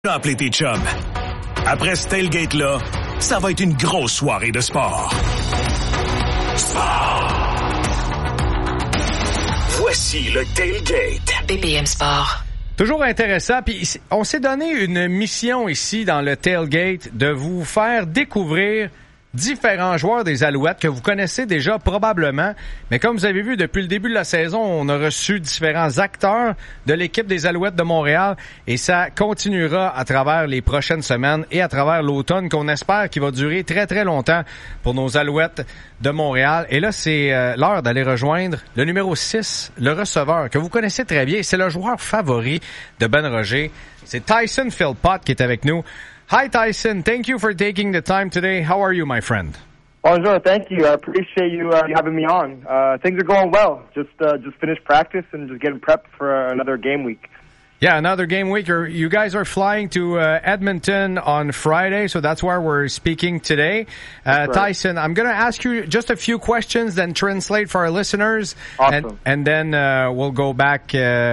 Appelez tes chums. Après ce tailgate-là, ça va être une grosse soirée de sport. Voici le tailgate. BPM Sport. Toujours intéressant. Puis on s'est donné une mission ici dans le tailgate de vous faire découvrir différents joueurs des Alouettes que vous connaissez déjà probablement. Mais comme vous avez vu, depuis le début de la saison, on a reçu différents acteurs de l'équipe des Alouettes de Montréal et ça continuera à travers les prochaines semaines et à travers l'automne qu'on espère qu'il va durer très très longtemps pour nos Alouettes de Montréal. Et là, c'est l'heure d'aller rejoindre le numéro 6, le receveur que vous connaissez très bien. C'est le joueur favori de Ben Roger. C'est Tyson Philpott qui est avec nous. Hi, Tyson. Thank you for taking the time today. How are you, my friend? Bonjour. Thank you. I appreciate you having me on. Things are going well. Just finished practice and just getting prepped for another game week. Yeah, another game week. You guys are flying to Edmonton on Friday, so that's where we're speaking today. Right. Tyson, I'm going to ask you just a few questions, then translate for our listeners, awesome. and then we'll go back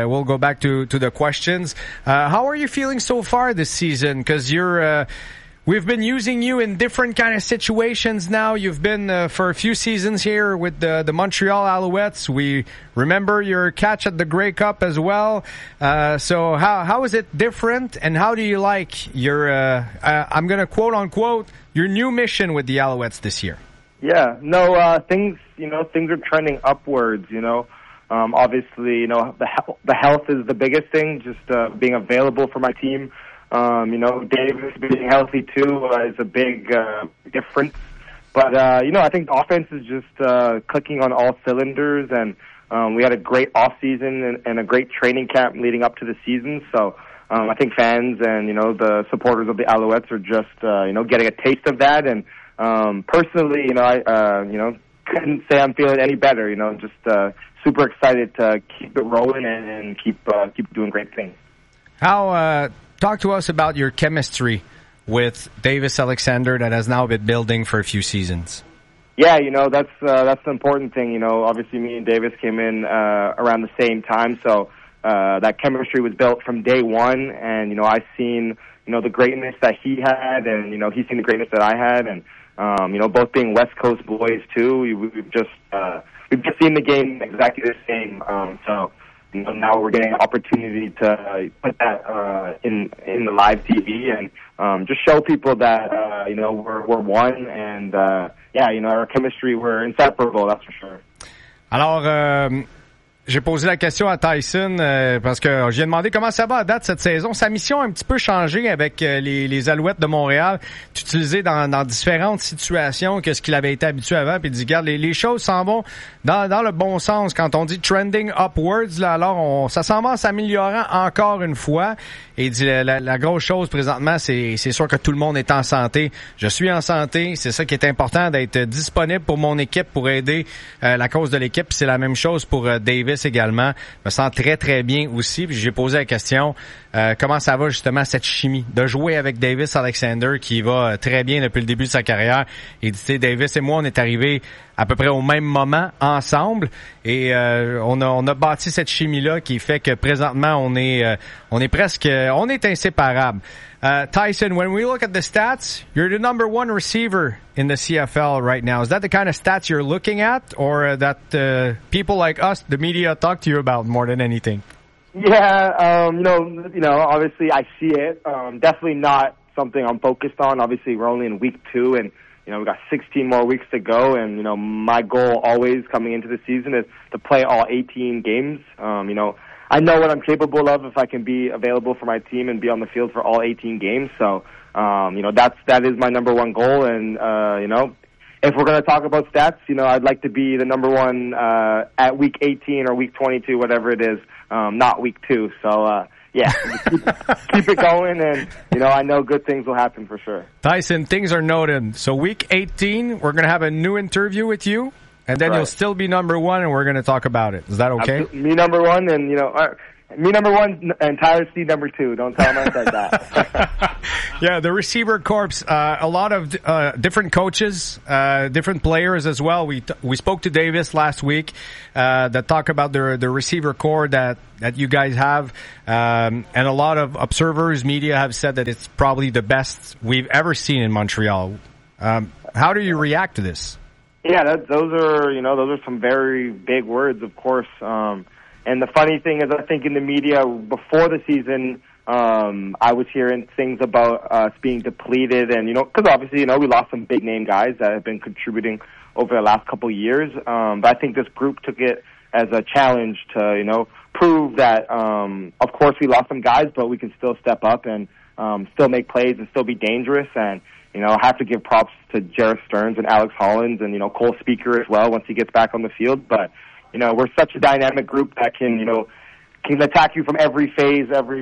to the questions. How are you feeling so far this season? Because we've been using you in different kind of situations now. You've been for a few seasons here with the Montreal Alouettes. We remember your catch at the Grey Cup as well. So how is it different, and how do you like your, I'm going to quote unquote, your new mission with the Alouettes this year? Yeah, no, things are trending upwards, obviously, the health is the biggest thing, just being available for my team. Davis being healthy too is a big difference. But I think the offense is just clicking on all cylinders, and we had a great off season and a great training camp leading up to the season. So I think fans and the supporters of the Alouettes are just getting a taste of that. And personally, I couldn't say I'm feeling any better. Just super excited to keep it rolling and keep doing great things. Talk to us about your chemistry with Davis Alexander that has now been building for a few seasons. Yeah, that's the important thing. Obviously me and Davis came in around the same time, so that chemistry was built from day one. And I seen the greatness that he had, and he's seen the greatness that I had, and both being West Coast boys too. We've just seen the game exactly the same. So. Now we're getting an opportunity to put that in the live TV and just show people that we're one, and our chemistry, we're inseparable, that's for sure. Alors, j'ai posé la question à Tyson parce que j'ai demandé comment ça va à date cette saison. Sa mission a un petit peu changé avec les Alouettes de Montréal, utilisé dans différentes situations que ce qu'il avait été habitué avant. Puis il dit, regarde, les choses s'en vont dans le bon sens. Quand on dit trending upwards, là, alors ça s'en va en s'améliorant encore une fois. Et il dit, la grosse chose présentement, c'est sûr que tout le monde est en santé. Je suis en santé. C'est ça qui est important, d'être disponible pour mon équipe, pour aider la cause de l'équipe. C'est la même chose pour Davis également. Je me sens très, très bien aussi. Puis j'ai posé la question, comment ça va justement cette chimie de jouer avec Davis Alexander qui va très bien depuis le début de sa carrière. Et tu sais, Davis et moi, on est arrivés à peu près au même moment ensemble et on a bâti cette chimie-là qui fait que présentement on est inséparables. Tyson, when we look at the stats, you're the number one receiver in the CFL right now. Is that the kind of stats you're looking at, or that people like us, the media, talk to you about more than anything? Yeah, obviously I see it. Definitely not something I'm focused on. Obviously we're only in week 2 and we got 16 more weeks to go, and my goal always coming into the season is to play all 18 games. I know what I'm capable of if I can be available for my team and be on the field for all 18 games. So, that is my number one goal. And, if we're going to talk about stats, I'd like to be the number one, at week 18 or week 22, whatever it is, not week 2. So, keep it going, and, I know good things will happen for sure. Tyson, things are noted. So week 18, we're going to have a new interview with you. And then You'll still be number one, and we're going to talk about it. Is that okay? Me number one, and me number one, and Tyler C number 2. Don't tell him I said that. Yeah, the receiver corps, a lot of different coaches, different players as well. We spoke to Davis last week that talk about the receiver corps that you guys have, and a lot of observers, media have said that it's probably the best we've ever seen in Montreal. How do you react to this? Yeah, those are some very big words, of course. And the funny thing is, I think in the media before the season, I was hearing things about us being depleted, and because obviously we lost some big name guys that have been contributing over the last couple of years. But I think this group took it as a challenge to prove that of course we lost some guys, but we can still step up and still make plays and still be dangerous. And I have to give props to Jarrett Stearns and Alex Hollins and Cole Speaker as well once he gets back on the field. But we're such a dynamic group that can attack you from every phase, every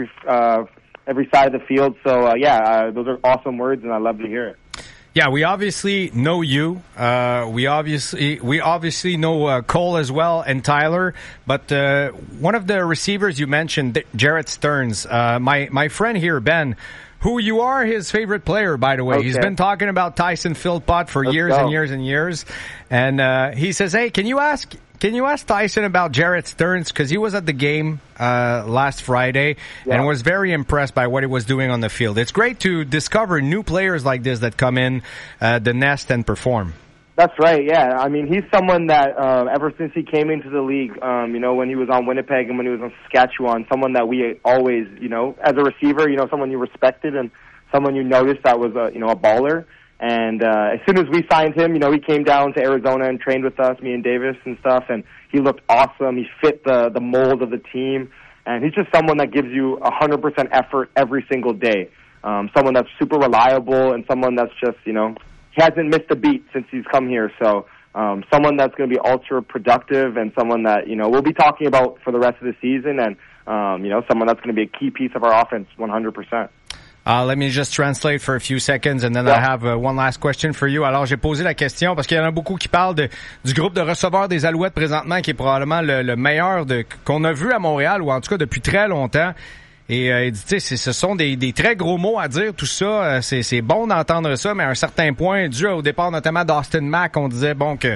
side of the field. So those are awesome words, and I love to hear it. Yeah, we obviously know you. We obviously know Cole as well and Tyler. But one of the receivers you mentioned, Jarrett Stearns, my friend here, Ben, who you are his favorite player, by the way. Okay. He's been talking about Tyson Philpott for years and years and years. And he says, hey, can you ask Tyson about Jarrett Stearns? Because he was at the game last Friday and was very impressed by what he was doing on the field. It's great to discover new players like this that come in the nest and perform. That's right, yeah. I mean, he's someone that ever since he came into the league, when he was on Winnipeg and when he was on Saskatchewan, someone that we always, as a receiver, someone you respected and someone you noticed that was a baller. And as soon as we signed him, he came down to Arizona and trained with us, me and Davis and stuff, and he looked awesome. He fit the mold of the team, and he's just someone that gives you 100% effort every single day. Someone that's super reliable and someone that's just, he hasn't missed a beat since he's come here. So someone that's going to be ultra productive and someone that, we'll be talking about for the rest of the season and, someone that's going to be a key piece of our offense 100%. Let me just translate for a few seconds and then I have one last question for you. Alors, j'ai posé la question parce qu'il y en a beaucoup qui parlent du groupe de receveurs des Alouettes présentement qui est probablement le meilleur qu'on a vu à Montréal ou en tout cas depuis très longtemps. Et il dit, tu sais, ce sont des très gros mots à dire, tout ça. C'est bon d'entendre ça, mais à un certain point, dû au départ notamment d'Austin Mack, on disait bon que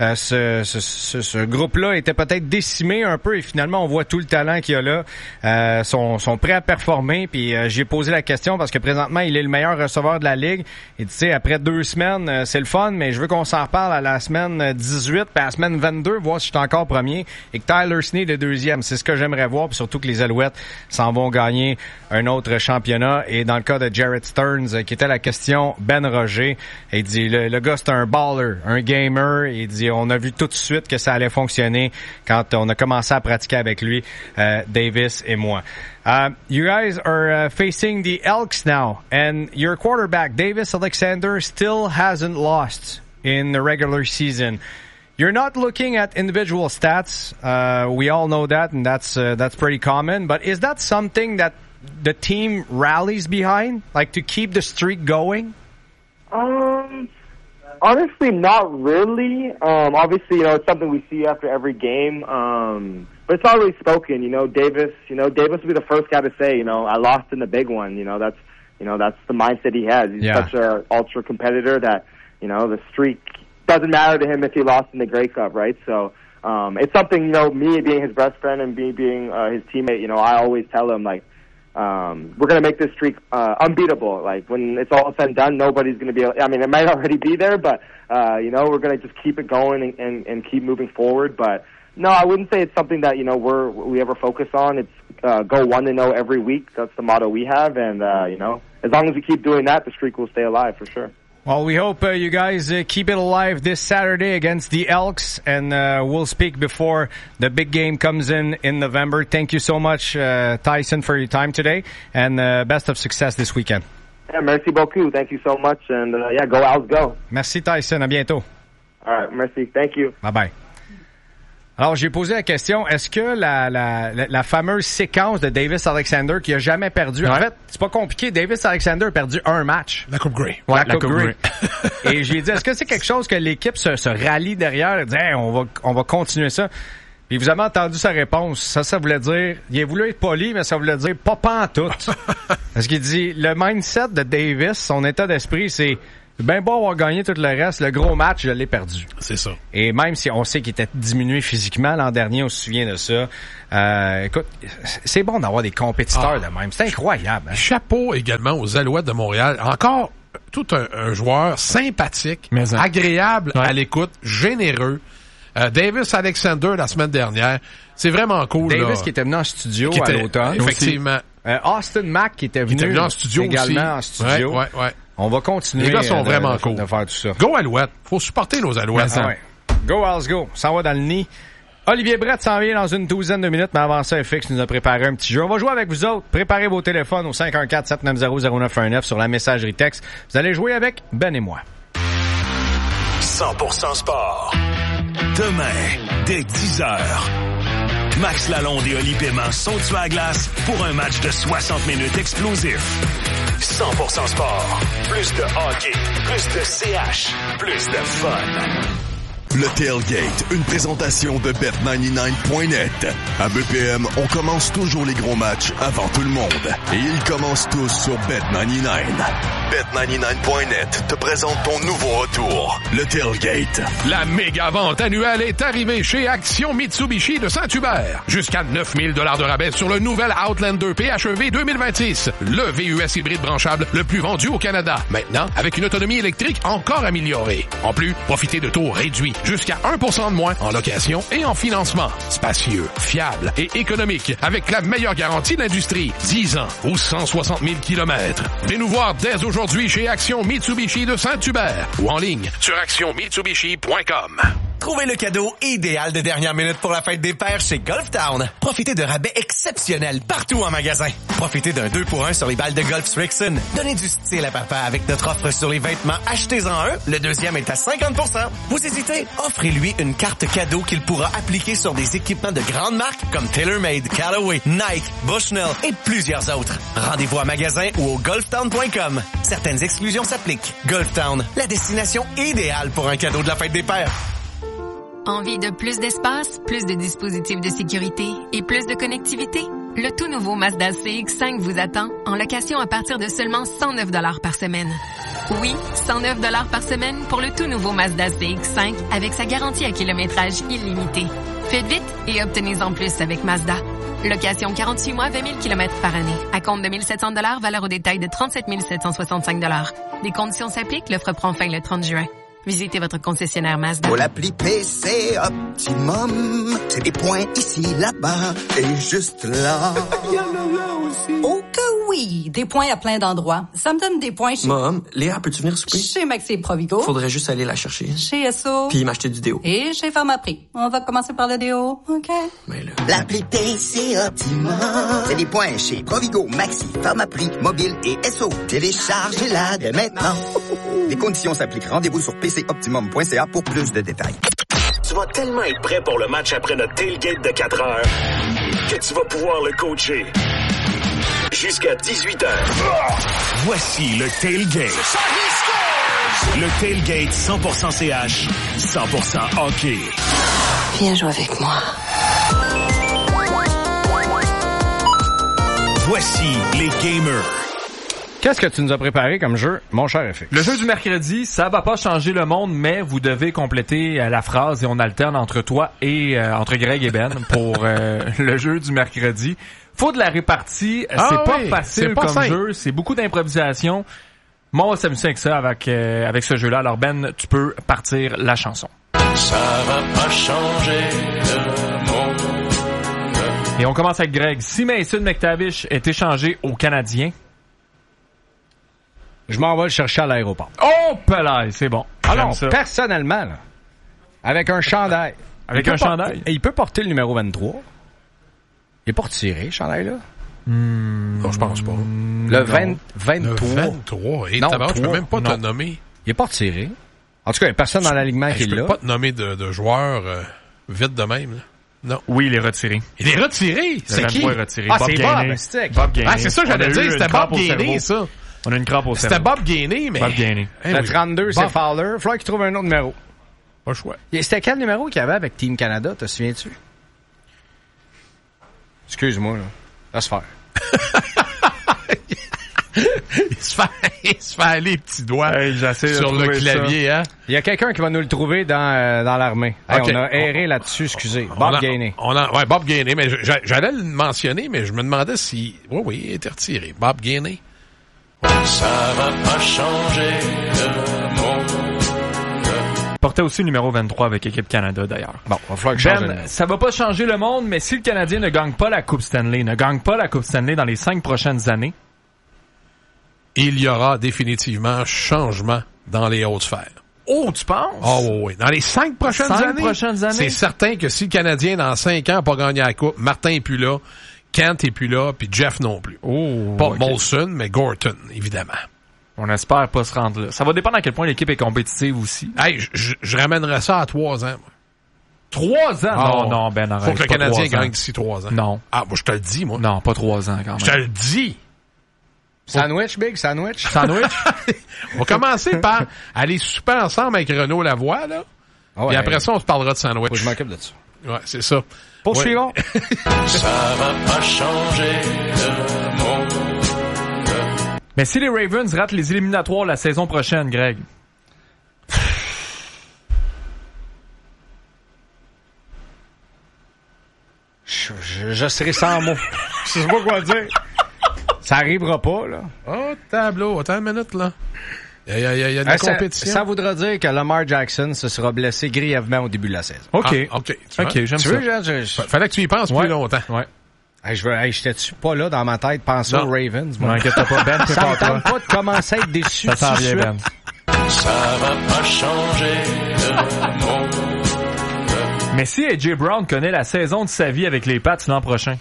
ce groupe-là était peut-être décimé un peu et finalement on voit tout le talent qu'il y a là. Sont prêts à performer. Puis j'ai posé la question parce que présentement il est le meilleur receveur de la ligue. Et tu sais, après 2 semaines, c'est le fun, mais je veux qu'on s'en reparle à la semaine 18 puis à la semaine 22, voir si je suis encore premier et que Tyler Snead est deuxième. C'est ce que j'aimerais voir, puis surtout que les Alouettes s'en vont gagner un autre championnat. Et dans le cas de Jarrett Stearns, qui était la question, Ben Roger, il dit le gars c'est un baller, un gamer. Il dit on a vu tout de suite que ça allait fonctionner quand on a commencé à pratiquer avec lui, Davis et moi. You guys are facing the Elks now, and your quarterback Davis Alexander still hasn't lost in the regular season. You're not looking at individual stats. We all know that, and that's pretty common. But is that something that the team rallies behind, like to keep the streak going? Honestly, not really. Obviously, it's something we see after every game. But it's already spoken. Davis will be the first guy to say, I lost in the big one. That's the mindset he has. He's such a ultra competitor that, the streak doesn't matter to him if he lost in the Grey Cup, right? So it's something, me being his best friend and me being his teammate, I always tell him, like, we're going to make this streak unbeatable. Like, when it's all said and done, nobody's going to be able, I mean, it might already be there, but, we're going to just keep it going and keep moving forward. But, no, I wouldn't say it's something that, we ever focus on. It's go 1-0 every week. That's the motto we have. And, as long as we keep doing that, the streak will stay alive for sure. Well, we hope you guys keep it alive this Saturday against the Elks, and we'll speak before the big game comes in November. Thank you so much, Tyson, for your time today, and best of success this weekend. Yeah, merci beaucoup. Thank you so much, and go Owls, go. Merci, Tyson. À bientôt. All right, merci. Thank you. Bye-bye. Alors, j'ai posé la question, est-ce que la fameuse séquence de Davis Alexander qui a jamais perdu, en fait, c'est pas compliqué, Davis Alexander a perdu un match. La Coupe Grey. Ouais, la Coupe Grey. Et j'ai dit, est-ce que c'est quelque chose que l'équipe se rallie derrière et dit, hey, on va continuer ça? Puis vous avez entendu sa réponse. Ça voulait dire... Il a voulu être poli, mais ça voulait dire pas pantoute. Parce qu'il dit, le mindset de Davis, son état d'esprit, c'est... Ben beau avoir gagné tout le reste, le gros match, je l'ai perdu. C'est ça. Et même si on sait qu'il était diminué physiquement l'an dernier, on se souvient de ça. Écoute, c'est bon d'avoir des compétiteurs de même. C'est incroyable. Hein? Chapeau également aux Alouettes de Montréal. Encore tout un joueur sympathique, agréable à l'écoute, généreux. Davis Alexander la semaine dernière. C'est vraiment cool. Davis là, qui était venu en studio à l'automne. Effectivement. Austin Mack qui était venu en studio également aussi. en studio. Ouais. On va continuer. Les gars sont vraiment cool. De faire tout ça. Go Alouette. Faut supporter nos Alouettes. Ouais. Go Owls go. Ça va dans le nid. Olivier Brett s'en vient dans une douzaine de minutes, mais avant ça, FX nous a préparé un petit jeu. On va jouer avec vous autres. Préparez vos téléphones au 514-790-0919 sur la messagerie texte. Vous allez jouer avec Ben et moi. 100% sport. Demain, dès 10h. Max Lalonde et Oli Paiement sont tués à glace pour un match de 60 minutes explosif. 100% sport. Plus de hockey, plus de CH, plus de fun. Le Tailgate, une présentation de Bet99.net. À BPM, on commence toujours les gros matchs avant tout le monde. Et ils commencent tous sur Bet99. Bet99.net te présente ton nouveau retour, le Tailgate. La méga vente annuelle est arrivée chez Action Mitsubishi de Saint-Hubert. Jusqu'à 9 000 $ de rabais sur le nouvel Outlander PHEV 2026. Le VUS hybride branchable le plus vendu au Canada. Maintenant, avec une autonomie électrique encore améliorée. En plus, profitez de taux réduits. Jusqu'à 1% de moins en location et en financement. Spacieux, fiable et économique avec la meilleure garantie de l'industrie. 10 ans ou 160 000 km. Venez nous voir dès aujourd'hui chez Action Mitsubishi de Saint-Hubert ou en ligne sur actionmitsubishi.com. Trouvez le cadeau idéal de dernière minute pour la fête des pères chez Golf Town. Profitez de rabais exceptionnels partout en magasin. Profitez d'un 2-pour-1 sur les balles de golf Strixon. Donnez du style à papa avec notre offre sur les vêtements. Achetez-en un, le deuxième est à 50%. Vous hésitez? Offrez-lui une carte cadeau qu'il pourra appliquer sur des équipements de grandes marques comme TaylorMade, Callaway, Nike, Bushnell et plusieurs autres. Rendez-vous à magasin ou au golftown.com. Certaines exclusions s'appliquent. Golf Town, la destination idéale pour un cadeau de la fête des pères. Envie de plus d'espace, plus de dispositifs de sécurité et plus de connectivité? Le tout nouveau Mazda CX-5 vous attend en location à partir de seulement 109 $ par semaine. Oui, 109 $ par semaine pour le tout nouveau Mazda CX-5 avec sa garantie à kilométrage illimité. Faites vite et obtenez-en plus avec Mazda. Location 48 mois, 20 000 km par année. À compte de 1 700 $, valeur au détail de 37 765 $. Des conditions s'appliquent, l'offre prend fin le 30 juin. Visitez votre concessionnaire Mazda. Pour l'appli PC Optimum, c'est des points ici, là-bas et juste là. Il y en a là aussi. Oh que oui! Des points à plein d'endroits. Ça me donne des points chez... Mom, Léa, peux-tu venir souper? Chez Maxi Provigo. Faudrait juste aller la chercher. Chez Esso. Puis m'acheter du déo. Et chez Pharmaprix. On va commencer par le déo, OK? Mais là... L'appli PC Optimum, c'est des points chez Provigo, Maxi, Pharmaprix, Mobile et Esso. Téléchargez-la dès maintenant. Les conditions s'appliquent. Rendez-vous sur pcoptimum.ca pour plus de détails. Tu vas tellement être prêt pour le match après notre tailgate de 4 heures que tu vas pouvoir le coacher jusqu'à 18h. Voici le tailgate. Le tailgate 100% CH, 100% hockey. Viens jouer avec moi. Voici les gamers. Qu'est-ce que tu nous as préparé comme jeu, mon cher FX? Le jeu du mercredi, ça va pas changer le monde, mais vous devez compléter la phrase et on alterne entre toi et entre Greg et Ben pour le jeu du mercredi. Faut de la répartie, c'est pas facile comme simple. Jeu, c'est beaucoup d'improvisation. Moi, on va s'amuser avec ça, avec ce jeu-là. Alors Ben, tu peux partir la chanson. Ça va pas changer le monde. Et on commence avec Greg. Si Mason McTavish est échangé aux Canadiens, je m'en vais le chercher à l'aéroport. Oh, pelaille, c'est bon. Alors, personnellement, là, avec un chandail. Avec un chandail? Il peut porter le numéro 23. Il est pas retiré, le chandail-là? Non, je pense pas. Le 23. Le 23. Et non, je peux même pas te nommer. Il est pas retiré. En tout cas, il n'y a personne dans l'alignement qui est là. Je peux pas te nommer de joueur vite de même. Là. Non. Oui, il est retiré. Il est retiré? C'est qui? Retiré. Ah, Bob c'est Gainey. Bob Gainey. Ah, c'est ça que j'allais dire. C'était Bob Gainey, ça. On a une crampe au cerveau. C'était Bob Gainey, mais... Bob Gainey. Le 32, c'est Fowler. Il faudrait qu'il trouve un autre numéro. Pas le choix. C'était quel numéro qu'il y avait avec Team Canada, te souviens-tu? Excuse-moi, là. Laisse faire. il se fait aller les petits doigts sur le clavier, ça. Hein? Il y a quelqu'un qui va nous le trouver dans l'armée. Hey, Okay. On a erré là-dessus, excusez. Bob Gainey. Ouais, Bob Gainey, mais j'allais le mentionner, mais je me demandais si... Oui, il était retiré. Bob Gainey. Ça va pas changer le monde. Portait aussi le numéro 23 avec Équipe Canada, d'ailleurs. Bon, il va falloir que je change. Ça va pas changer le monde, mais si le Canadien ne gagne pas la Coupe Stanley, dans les 5 prochaines années, il y aura définitivement changement dans les hautes sphères. Oh, tu penses? Oh oui. Dans les 5 prochaines années, c'est certain que si le Canadien, dans 5 ans, n'a pas gagné la Coupe, Martin est plus là, Kent est plus là, puis Jeff non plus. Oh, pas okay. Molson, mais Gorton, évidemment. On espère pas se rendre là. Ça va dépendre à quel point l'équipe est compétitive aussi. Hey, je ramènerais ça à 3 ans. Moi. 3 ans? Non, Ben, arrête. Faut que le Canadien gagne d'ici 3 ans. Non. Ah, moi, je te le dis, moi. Non, pas 3 ans, quand même. Je te le dis. Sandwich, Big? Sandwich? On va commencer par aller souper ensemble avec Renaud Lavoie, là. Oh, et après ça, on se parlera de sandwich. Faut que je m'occupe de ça. Ouais, c'est ça. Poursuivons. Ça va pas changer le monde. Mais si les Ravens ratent les éliminatoires la saison prochaine, Greg? Je serai sans mots. Je sais pas quoi dire. Ça arrivera pas, là. Oh, tableau. Attends une minute, là. Il y a de la compétition. Ça voudra dire que Lamar Jackson se sera blessé grièvement au début de la saison. OK. OK, j'aime ça. Fallait que tu y penses plus longtemps. Ouais. Hey, j'étais-tu pas là dans ma tête, penser aux Ravens? Non, inquiète pas, Ben, ça me tente pas de commencer à être déçu. Ça s'en vient, Ben. Ça va pas changer le monde. Mais si A.J. Brown connaît la saison de sa vie avec les Pats l'an prochain?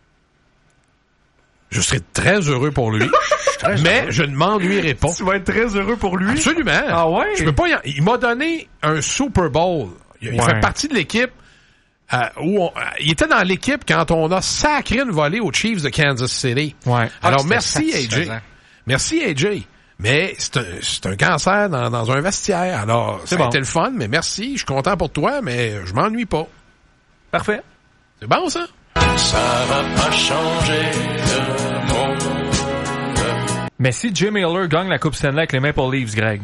Je serais très heureux pour lui. Mais je ne m'ennuierai pas. Tu vas être très heureux pour lui? Absolument. Ah ouais? Je peux pas il m'a donné un Super Bowl. Il fait partie de l'équipe il était dans l'équipe quand on a sacré une volée aux Chiefs de Kansas City. Ouais. Alors merci AJ. Merci AJ. Mais c'est un cancer dans un vestiaire. Alors ça a été le fun, mais merci. Je suis content pour toi, mais je m'ennuie pas. Parfait. C'est bon ça? Ça va pas changer le monde. Mais si Jim Miller gagne la Coupe Stanley avec les Maple Leafs, Greg?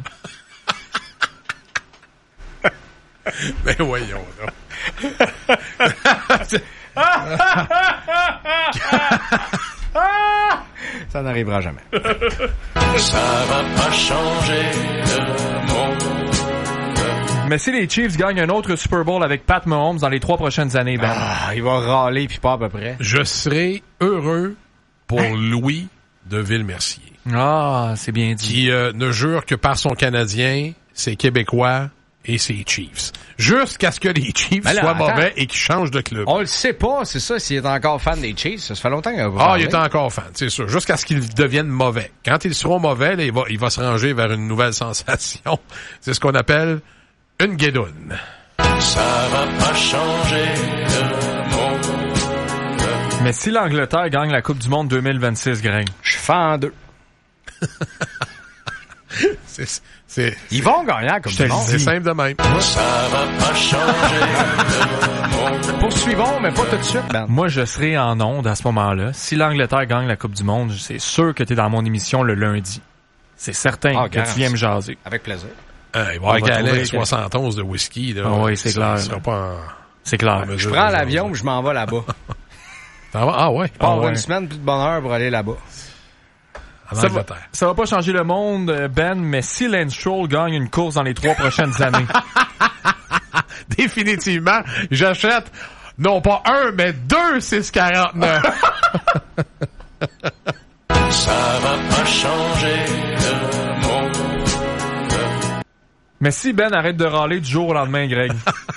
Mais voyons là. Ça n'arrivera jamais. Ça va pas changer le monde. Mais si les Chiefs gagnent un autre Super Bowl avec Pat Mahomes dans les 3 prochaines années, Ben? Il va râler puis pas à peu près. Je serai heureux pour Louis de Villemercier. Ah, c'est bien dit. Qui ne jure que par son Canadien, ses Québécois et ses Chiefs. Jusqu'à ce que les Chiefs soient mauvais et qu'ils changent de club. On le sait pas, c'est ça, s'il est encore fan des Chiefs. Ça fait longtemps qu'il va il est encore fan, c'est sûr. Jusqu'à ce qu'ils deviennent mauvais. Quand ils seront mauvais, là, il va se ranger vers une nouvelle sensation. C'est ce qu'on appelle une guédoune. Ça va pas changer le monde. Mais si l'Angleterre gagne la Coupe du Monde 2026, Greg? Je fais en deux. Ils vont gagner la Coupe du Monde. C'est simple de même. Ça va pas changer le monde. Poursuivons, mais pas tout de suite, Ben. Moi, je serai en onde à ce moment-là. Si l'Angleterre gagne la Coupe du Monde, c'est sûr que tu es dans mon émission le lundi. C'est certain que tu viens me jaser. Avec plaisir. Il va y avoir avec 71 de whisky. Là. Oui, c'est clair. C'est clair. Je prends l'avion et je m'en vais là-bas. Ah ouais? Je pars une semaine plus de bonheur pour aller là-bas. Ça va pas changer le monde, Ben, mais si Lance Stroll gagne une course dans les 3 prochaines années. Définitivement, j'achète non pas un, mais 2 649. Ça va pas changer le monde. Mais si Ben arrête de râler du jour au lendemain, Greg.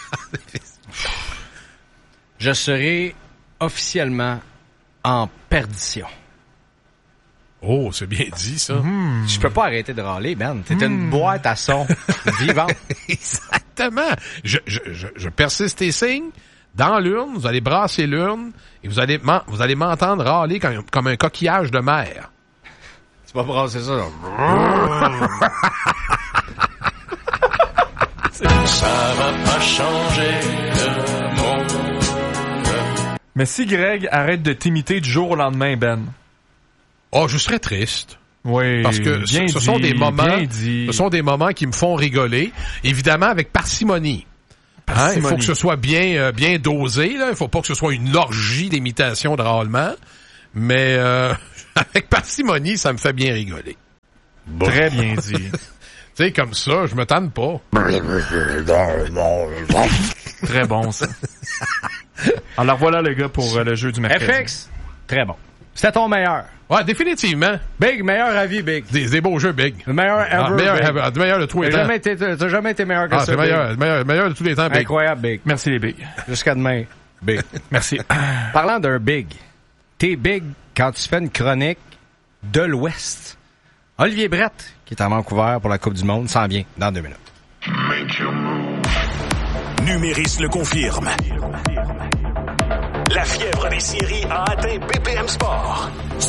Je serai officiellement en perdition. Oh, c'est bien dit, ça. Je peux pas arrêter de râler, Ben. T'es une boîte à son vivante. Exactement. Je persiste tes signes. Dans l'urne, vous allez brasser l'urne et vous allez m'entendre râler comme un coquillage de mer. Tu vas brasser ça, là. Ça va pas changer le monde. Mais si Greg arrête de t'imiter du jour au lendemain, Ben? Oh, je serais triste. Oui, parce que ce sont des moments qui me font rigoler, évidemment avec parcimonie. Hein, il faut que ce soit bien dosé, là. Il faut pas que ce soit une orgie d'imitation de Raoulman, mais avec parcimonie, ça me fait bien rigoler. Bon. Très bien dit. Tu sais, comme ça, je me tanne pas. Très bon, ça. Alors voilà, les gars, pour le jeu du mercredi. FX, très bon. C'était ton meilleur. Ouais, définitivement. Big, meilleur avis, Big. Des beaux jeux, Big. Le meilleur ever, meilleur de tous les temps. T'as jamais été meilleur que ça, meilleur de tous les temps, Big. Incroyable, Big. Merci, les Big. Jusqu'à demain, Big. Merci. Parlant d'un Big, t'es Big quand tu fais une chronique de l'Ouest. Olivier Brett, qui est à Vancouver pour la Coupe du Monde, s'en vient dans 2 minutes. Numéris le confirme. La fièvre des séries a atteint BPM Sport.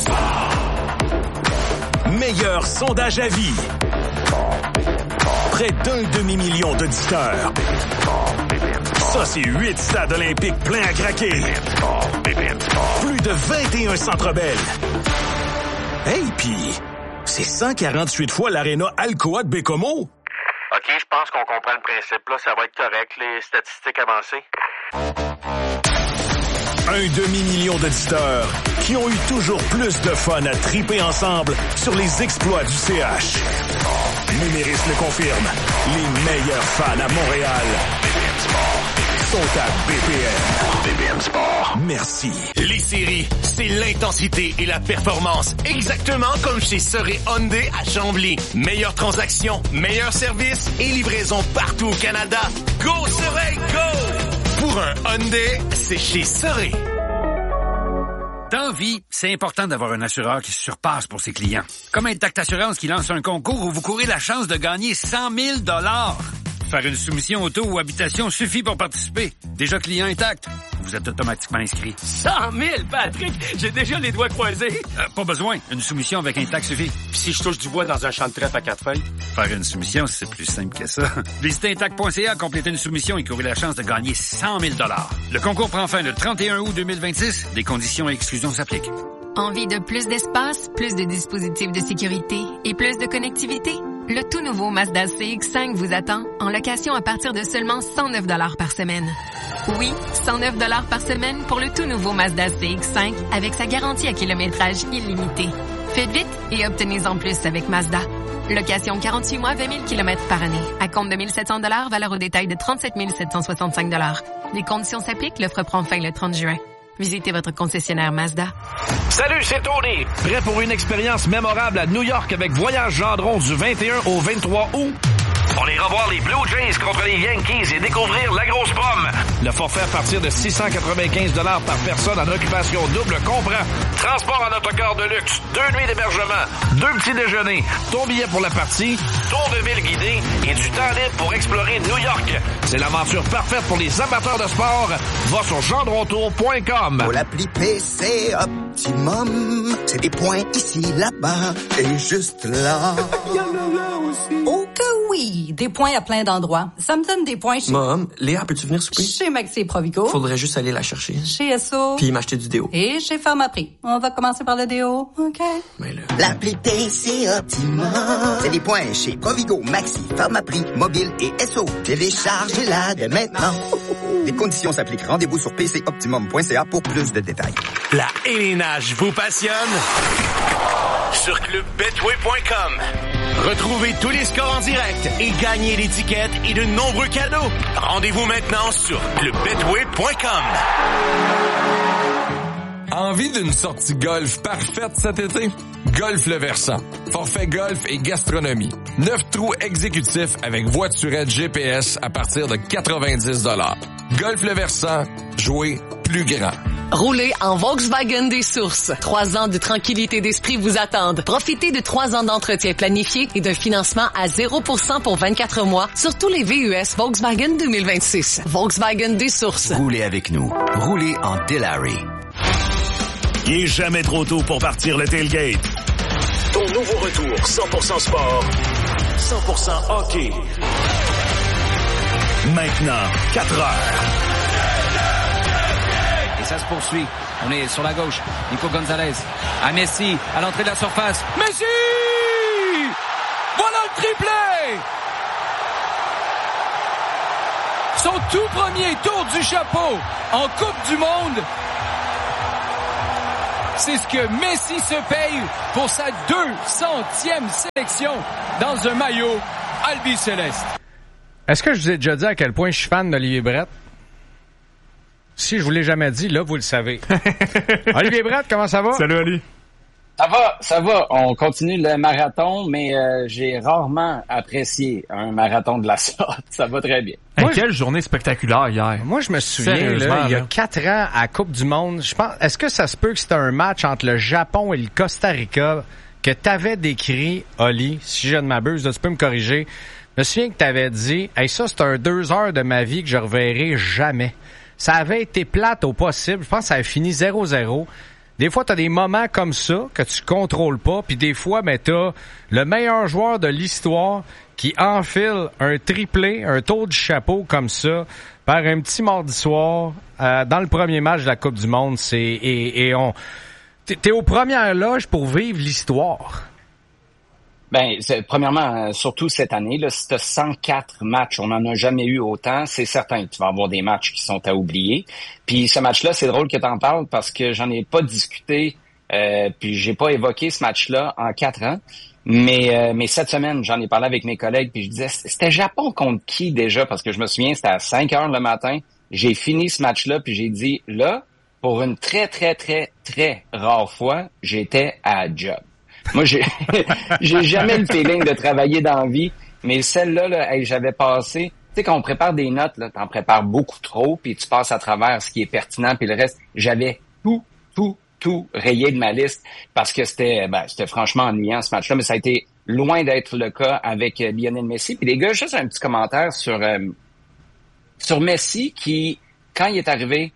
Meilleur sondage à vie. Près d'1 demi-million d'auditeurs. Ça, c'est 8 stades olympiques pleins à craquer. Plus de 21 Centre Bell. Hey, pis c'est 148 fois l'aréna Alcoa de Bécomo. OK, je pense qu'on comprend le principe. Là, ça va être correct, les statistiques avancées. 1 demi-million d'auditeurs qui ont eu toujours plus de fun à triper ensemble sur les exploits du CH. Numéris le confirme. Les meilleurs fans à Montréal sont à BPM. BPM Sport. Merci. Les séries, c'est l'intensité et la performance. Exactement comme chez Soré Hyundai à Chambly. Meilleure transaction, meilleur service et livraison partout au Canada. Go Soré, go! Pour un Hyundai, c'est chez Soré. Dans vie, c'est important d'avoir un assureur qui se surpasse pour ses clients. Comme Intact Assurance qui lance un concours où vous courez la chance de gagner 100 000 $. Faire une soumission auto ou habitation suffit pour participer. Déjà client Intact, vous êtes automatiquement inscrit. 100 000, Patrick! J'ai déjà les doigts croisés. Pas besoin. Une soumission avec Intact suffit. Puis si je touche du bois dans un champ de trèfle à 4 feuilles? Faire une soumission, c'est plus simple que ça. Visitez Intact.ca, compléter une soumission et courir la chance de gagner 100 000 $. Le concours prend fin le 31 août 2026. Des conditions et exclusions s'appliquent. Envie de plus d'espace, plus de dispositifs de sécurité et plus de connectivité? Le tout nouveau Mazda CX-5 vous attend en location à partir de seulement 109 $ par semaine. Oui, 109 $ par semaine pour le tout nouveau Mazda CX-5 avec sa garantie à kilométrage illimité. Faites vite et obtenez-en plus avec Mazda. Location 48 mois, 20 000 km par année. À compte de 1 700 $, valeur au détail de 37 765 $. Les conditions s'appliquent, l'offre prend fin le 30 juin. Visitez votre concessionnaire Mazda. Salut, c'est Tony. Prêt pour une expérience mémorable à New York avec Voyage Gendron du 21 au 23 août? On ira voir les Blue Jays contre les Yankees et découvrir la grosse pomme. Le forfait à partir de 695 $ par personne en occupation double comprend transport en autocar de luxe, 2 nuits d'hébergement, 2 petits déjeuners, ton billet pour la partie, tour de ville guidé et du temps libre pour explorer New York. C'est l'aventure parfaite pour les amateurs de sport. Va sur gendrontour.com. Pour l'appli PC Optimum, c'est des points ici, là-bas et juste là. Oh que oui! Des points à plein d'endroits. Ça me donne des points chez... Mom, Léa, peux-tu venir souper? Chez Maxi et Provigo. Faudrait juste aller la chercher. Chez Esso. Puis m'acheter du déo. Et chez Pharmaprix. On va commencer par le déo, OK? Mais là... L'appli PC Optimum, c'est des points chez Provigo, Maxi, Pharmaprix, Mobile et Esso. Téléchargez-la dès maintenant. Les conditions s'appliquent. Rendez-vous sur pcoptimum.ca pour plus de détails. La élénage vous passionne? Sur clubbetway.com. Retrouvez tous les scores en direct et gagnez des tickets et de nombreux cadeaux. Rendez-vous maintenant sur clubbetway.com. Envie d'une sortie golf parfaite cet été? Golf Le Versant. Forfait golf et gastronomie. 9 trous exécutifs avec voiturette GPS à partir de 90 $. Golf Le Versant. Jouer plus grand. Roulez en Volkswagen des Sources. 3 ans de tranquillité d'esprit vous attendent. Profitez de 3 ans d'entretien planifié et d'un financement à 0% pour 24 mois sur tous les VUS Volkswagen 2026. Volkswagen des Sources. Roulez avec nous. Roulez en Delary. Il est jamais trop tôt pour partir le tailgate. Ton nouveau retour 100% sport, 100% hockey. Maintenant, 4 heures. Et ça ça se poursuit. On est sur la gauche. Nico Gonzalez à Messi, à l'entrée de la surface. Messi! Voilà le triplé! Son tout premier tour du chapeau en Coupe du Monde. C'est ce que Messi se paye pour sa 200e sélection dans un maillot albi-céleste. Est-ce que je vous ai déjà dit à quel point je suis fan d'Olivier Brett? Si je vous l'ai jamais dit, là, vous le savez. Olivier Brett, comment ça va? Salut, Ali. Ça va. On continue le marathon, mais j'ai rarement apprécié un marathon de la sorte. Ça va très bien. Quelle journée spectaculaire hier. Moi, je me souviens, là, il y a 4 ans, à Coupe du Monde, je pense, est-ce que ça se peut que c'était un match entre le Japon et le Costa Rica que t'avais décrit, Oli, si je ne m'abuse, là, tu peux me corriger. Je me souviens que t'avais dit, hey, ça, c'est un 2 heures de ma vie que je reverrai jamais. Ça avait été plate au possible. Je pense que ça a fini 0-0. Des fois, t'as des moments comme ça que tu contrôles pas, puis des fois, ben, t'as le meilleur joueur de l'histoire qui enfile un triplé, un tour du chapeau comme ça, par un petit mardi soir, dans le premier match de la Coupe du Monde. T'es aux premières loges pour vivre l'histoire. Ben, premièrement, surtout cette année, là, si tu as 104 matchs, on n'en a jamais eu autant, c'est certain que tu vas avoir des matchs qui sont à oublier. Puis ce match-là, c'est drôle que tu en parles parce que j'en ai pas discuté, puis j'ai pas évoqué ce match-là en 4 ans. Mais cette semaine, j'en ai parlé avec mes collègues, puis je disais, c'était Japon contre qui déjà? Parce que je me souviens, c'était à 5 heures le matin. J'ai fini ce match-là, puis j'ai dit, là, pour une très, très, très, très rare fois, j'étais à job. Moi, j'ai jamais le feeling de travailler dans la vie, mais celle-là, là, hey, j'avais passé... Tu sais, quand on prépare des notes, là, t'en prépares beaucoup trop, puis tu passes à travers ce qui est pertinent, puis le reste, j'avais tout rayé de ma liste parce que c'était franchement ennuyant ce match-là, mais ça a été loin d'être le cas avec Lionel Messi. Puis les gars, juste un petit commentaire sur Messi qui, quand il est arrivé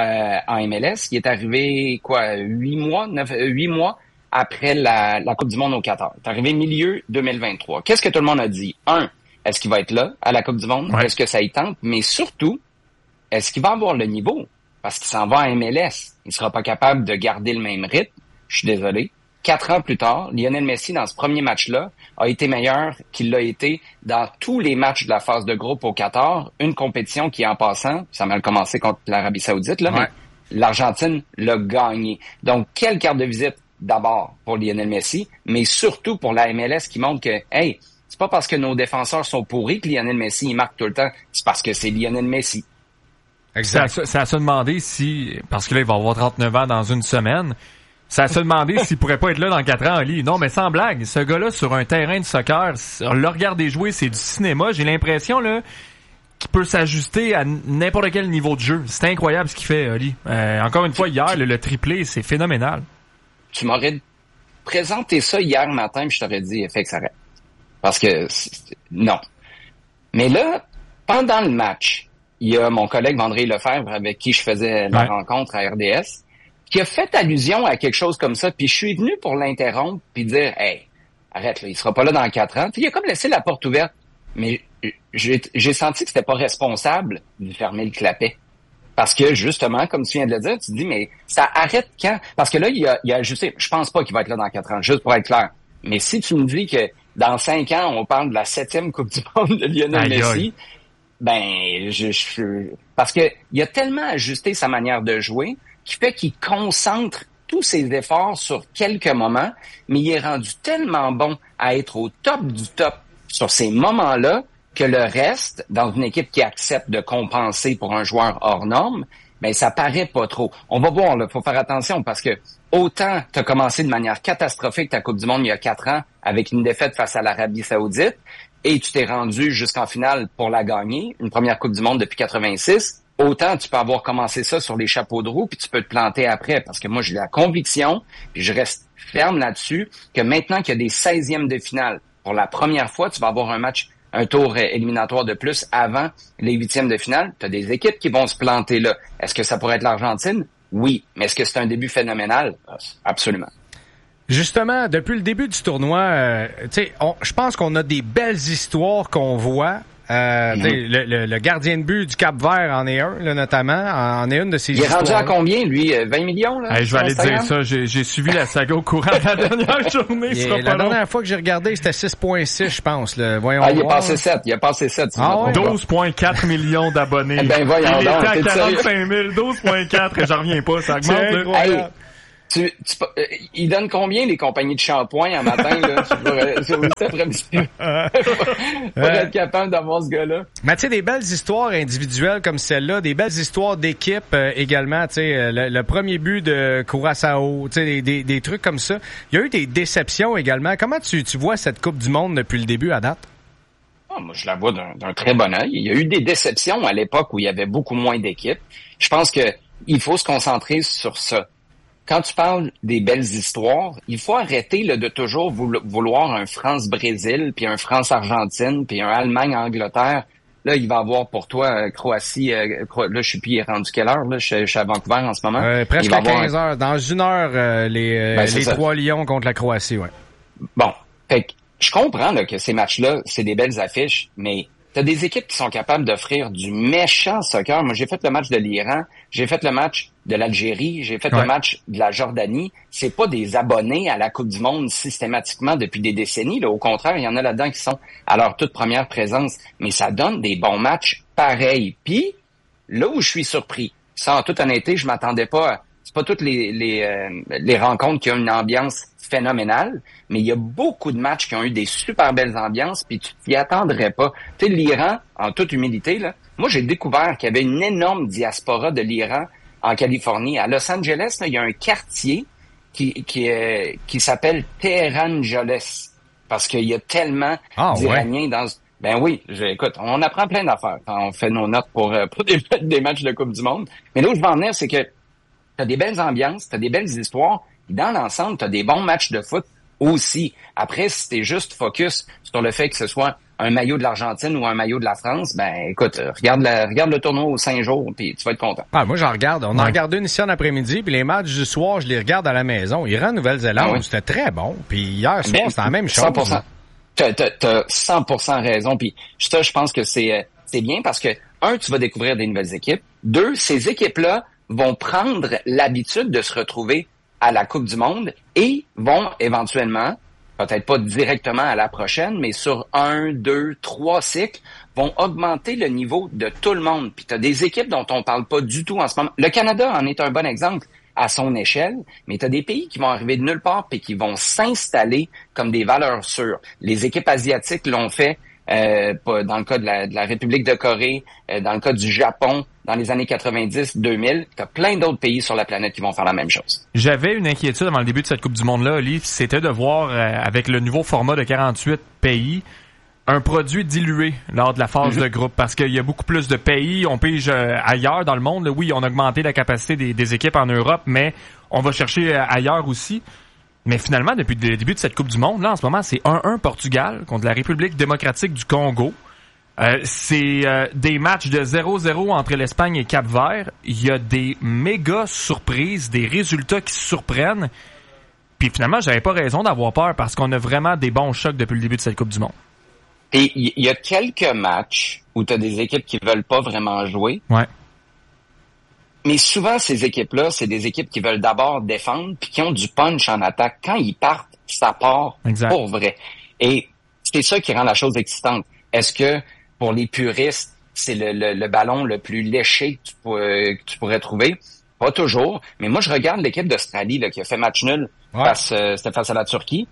en MLS, il est arrivé 8 mois après la Coupe du Monde au Qatar. Il est arrivé milieu 2023. Qu'est-ce que tout le monde a dit? Est-ce qu'il va être là à la Coupe du Monde? Ouais. Est-ce que ça y tente? Mais surtout, est-ce qu'il va avoir le niveau? Parce qu'il s'en va à MLS. Il sera pas capable de garder le même rythme. Je suis désolé. 4 ans plus tard, Lionel Messi, dans ce premier match-là, a été meilleur qu'il l'a été dans tous les matchs de la phase de groupe au Qatar. Une compétition qui, en passant, ça a mal commencé contre l'Arabie Saoudite, là, mais l'Argentine l'a gagné. Donc, quelle carte de visite d'abord pour Lionel Messi, mais surtout pour la MLS qui montre que, hey, c'est pas parce que nos défenseurs sont pourris que Lionel Messi, il marque tout le temps. C'est parce que c'est Lionel Messi. Exact. C'est à se demander si, parce que là, il va avoir 39 ans dans une semaine, c'est à se demander s'il pourrait pas être là dans 4 ans, Ali. Non, mais sans blague, ce gars-là, sur un terrain de soccer, le regarder jouer, c'est du cinéma. J'ai l'impression, là, qu'il peut s'ajuster à n'importe quel niveau de jeu. C'est incroyable ce qu'il fait, Ali. Encore une fois, hier, le triplé, c'est phénoménal. Tu m'aurais présenté ça hier matin, puis je t'aurais dit, fait que ça arrête. Parce que, non. Mais là, pendant le match, il y a mon collègue André Lefebvre, avec qui je faisais la rencontre à RDS, qui a fait allusion à quelque chose comme ça, puis je suis venu pour l'interrompre, puis dire, hey, arrête, là, il sera pas là dans 4 ans. Puis il a comme laissé la porte ouverte. Mais j'ai senti que c'était pas responsable de fermer le clapet. Parce que, justement, comme tu viens de le dire, tu te dis, mais ça arrête quand? Parce que là, il a ajusté. Je pense pas qu'il va être là dans 4 ans, juste pour être clair. Mais si tu me dis que dans 5 ans, on parle de la 7e Coupe du Monde de Lionel Messi, ben, parce que il a tellement ajusté sa manière de jouer qui fait qu'il concentre tous ses efforts sur quelques moments, mais il est rendu tellement bon à être au top du top sur ces moments-là que le reste, dans une équipe qui accepte de compenser pour un joueur hors norme, ben ça paraît pas trop. On va voir, là, faut faire attention parce que autant tu as commencé de manière catastrophique ta Coupe du Monde il y a 4 ans avec une défaite face à l'Arabie Saoudite et tu t'es rendu jusqu'en finale pour la gagner, une première Coupe du Monde depuis 86, autant tu peux avoir commencé ça sur les chapeaux de roue puis tu peux te planter après parce que moi j'ai la conviction, puis je reste ferme là-dessus, que maintenant qu'il y a des 16e de finale, pour la première fois, tu vas avoir un tour éliminatoire de plus avant les 8e de finale. Tu as des équipes qui vont se planter là. Est-ce que ça pourrait être l'Argentine? Oui. Mais est-ce que c'est un début phénoménal? Absolument. Justement, depuis le début du tournoi, je pense qu'on a des belles histoires qu'on voit. Le gardien de but du Cap-Vert en est un, là, notamment. En est une de ses histoires. Il est rendu à combien, lui? 20 millions, là? Hey, je vais aller te dire ça. J'ai suivi la saga au courant de la dernière journée. La dernière fois que j'ai regardé, c'était 6,6, je pense. Là. Voyons il a passé 7. Il a passé 7. 12,4 millions d'abonnés. Ben, voyons il donc. était à 45 000. 12,4. Et j'en reviens pas. Ça augmente, il donne combien les compagnies de shampoing en matin, là? Sur cet après-midi. Pour être capable d'avoir ce gars-là. Mais tu sais, des belles histoires individuelles comme celle-là, des belles histoires d'équipe également, tu sais, le premier but de Curaçao, tu sais, des trucs comme ça. Il y a eu des déceptions également. Comment tu vois cette Coupe du Monde depuis le début à date? Moi, je la vois d'un très bon œil. Il y a eu des déceptions à l'époque où il y avait beaucoup moins d'équipes. Je pense que il faut se concentrer sur ça. Quand tu parles des belles histoires, il faut arrêter de toujours vouloir un France-Brésil, puis un France-Argentine, puis un Allemagne-Angleterre. Là, il va avoir pour toi Croatie. Là, je sais plus, il est rendu quelle heure? Là, je suis à Vancouver en ce moment. Presque à 15 heures. Dans une heure, les trois Lions contre la Croatie, ouais. Bon, fait que je comprends là, que ces matchs-là, c'est des belles affiches, mais t'as des équipes qui sont capables d'offrir du méchant soccer. Moi, j'ai fait le match de l'Iran, j'ai fait le match de l'Algérie, j'ai fait le match de la Jordanie. C'est pas des abonnés à la Coupe du Monde systématiquement depuis des décennies. Là. Au contraire, il y en a là-dedans qui sont à leur toute première présence. Mais ça donne des bons matchs pareils. Puis, là où je suis surpris, ça, en toute honnêteté, je m'attendais pas. C'est pas toutes les rencontres qui ont une ambiance phénoménale, mais il y a beaucoup de matchs qui ont eu des super belles ambiances, puis tu t'y attendrais pas. Tu sais, l'Iran, en toute humilité, là, moi j'ai découvert qu'il y avait une énorme diaspora de l'Iran en Californie. À Los Angeles, là, il y a un quartier qui s'appelle Tehran-Joles, parce qu'il y a tellement d'Iraniens dans... Ben oui, écoute, on apprend plein d'affaires quand on fait nos notes pour des matchs de Coupe du Monde. Mais là où je veux en venir, c'est que t'as des belles ambiances, t'as des belles histoires, et dans l'ensemble, t'as des bons matchs de foot aussi. Après, si t'es juste focus sur le fait que ce soit un maillot de l'Argentine ou un maillot de la France, ben écoute, regarde le tournoi aux 5 jours, puis tu vas être content. Moi, j'en regarde. On en regarde une ici en après-midi, puis les matchs du soir, je les regarde à la maison. Iran, Nouvelle-Zélande, c'était très bon. Puis hier soir, c'était la même chose. 100%. T'as 100% raison. Puis ça, je pense que c'est bien parce que, tu vas découvrir des nouvelles équipes. 2, ces équipes-là vont prendre l'habitude de se retrouver à la Coupe du Monde et vont éventuellement, peut-être pas directement à la prochaine, mais sur 1, 2, 3 cycles, vont augmenter le niveau de tout le monde. Puis tu as des équipes dont on parle pas du tout en ce moment. Le Canada en est un bon exemple à son échelle, mais tu as des pays qui vont arriver de nulle part puis qui vont s'installer comme des valeurs sûres. Les équipes asiatiques l'ont fait dans le cas de la République de Corée, dans le cas du Japon, dans les années 90-2000. Tu as plein d'autres pays sur la planète qui vont faire la même chose. J'avais une inquiétude avant le début de cette Coupe du Monde-là, Oli, c'était de voir, avec le nouveau format de 48 pays, un produit dilué lors de la phase de groupe, parce qu'il y a beaucoup plus de pays, on pige ailleurs dans le monde. Là, oui, on a augmenté la capacité des équipes en Europe, mais on va chercher ailleurs aussi. Mais finalement, depuis le début de cette Coupe du Monde, là, en ce moment, c'est 1-1 Portugal contre la République démocratique du Congo. C'est des matchs de 0-0 entre l'Espagne et Cap-Vert. Il y a des méga surprises, des résultats qui surprennent. Puis finalement, j'avais pas raison d'avoir peur parce qu'on a vraiment des bons chocs depuis le début de cette Coupe du Monde. Et il y a quelques matchs où tu as des équipes qui veulent pas vraiment jouer. Ouais. Mais souvent, ces équipes-là, c'est des équipes qui veulent d'abord défendre puis qui ont du punch en attaque. Quand ils partent, ça part pour vrai. Et c'est ça qui rend la chose excitante. Est-ce que, pour les puristes, c'est le ballon le plus léché que tu pourrais trouver? Pas toujours. Mais moi, je regarde l'équipe d'Australie là, qui a fait match nul c'était face à la Turquie.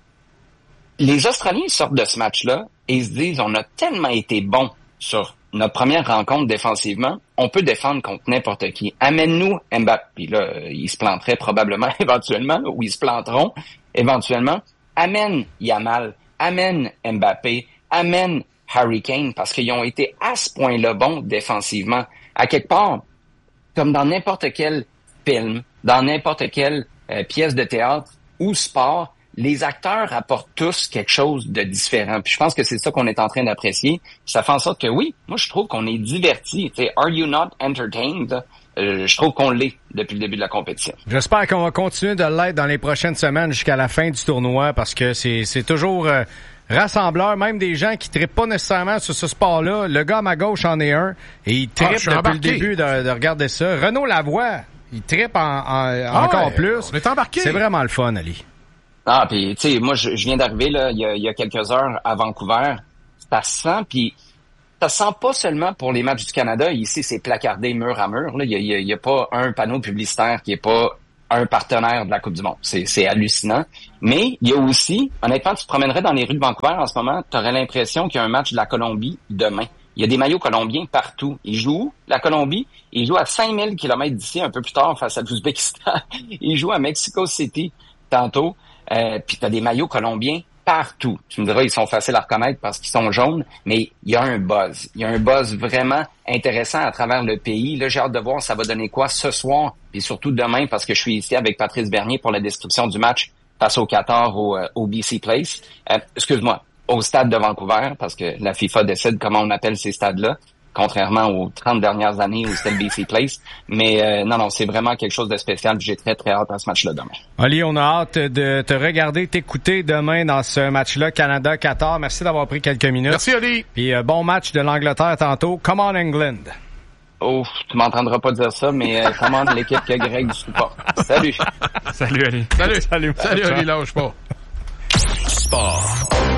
Les Australiens sortent de ce match-là et ils se disent, on a tellement été bons sur notre première rencontre défensivement, on peut défendre contre n'importe qui. Amène-nous Mbappé. Puis là, ils se planteraient probablement éventuellement, ou ils se planteront éventuellement. Amène Yamal, amène Mbappé, amène Harry Kane, parce qu'ils ont été à ce point-là bons défensivement. À quelque part, comme dans n'importe quel film, dans n'importe quelle pièce de théâtre ou sport, les acteurs apportent tous quelque chose de différent. Puis je pense que c'est ça qu'on est en train d'apprécier. Ça fait en sorte que oui, moi je trouve qu'on est diverti. Tu sais, are you not entertained? Je trouve qu'on l'est depuis le début de la compétition. J'espère qu'on va continuer de l'être dans les prochaines semaines jusqu'à la fin du tournoi parce que c'est toujours rassembleur, même des gens qui trippent pas nécessairement sur ce sport-là. Le gars à ma gauche en est un, et il trippe depuis le début de regarder ça. Renaud Lavoie, il trippe encore plus. On est embarqué. C'est vraiment le fun, Ali. Ah, puis tu sais, moi, je viens d'arriver là, il y a quelques heures à Vancouver. Ça sent, puis ça sent pas seulement pour les matchs du Canada. Ici, c'est placardé mur à mur. Là, il y a pas un panneau publicitaire qui est pas un partenaire de la Coupe du Monde. C'est hallucinant. Mais il y a aussi, honnêtement, tu te promènerais dans les rues de Vancouver en ce moment, tu aurais l'impression qu'il y a un match de la Colombie demain. Il y a des maillots colombiens partout. Ils jouent la Colombie, ils jouent à 5000 km d'ici, un peu plus tard, face à l'Ouzbékistan. Ils jouent à Mexico City tantôt. Puis tu as des maillots colombiens partout. Tu me diras, ils sont faciles à reconnaître parce qu'ils sont jaunes, mais il y a un buzz. Il y a un buzz vraiment intéressant à travers le pays. Là, j'ai hâte de voir ça va donner quoi ce soir, et surtout demain, parce que je suis ici avec Patrice Bernier pour la description du match face au Qatar au BC Place. Excuse-moi, au stade de Vancouver, parce que la FIFA décide comment on appelle ces stades-là, contrairement aux 30 dernières années où c'était le BC Place. Mais non, c'est vraiment quelque chose de spécial. J'ai très, très hâte à ce match-là demain. Ali, on a hâte de te regarder, t'écouter demain dans ce match-là, Canada-Qatar. Merci d'avoir pris quelques minutes. Merci, Ali. Puis bon match de l'Angleterre tantôt. Come on, England. Oh, tu m'entendras pas dire ça, mais commande l'équipe que Greg supporte. Salut. Salut, Ali. Salut, Ali, lâche pas. Sport.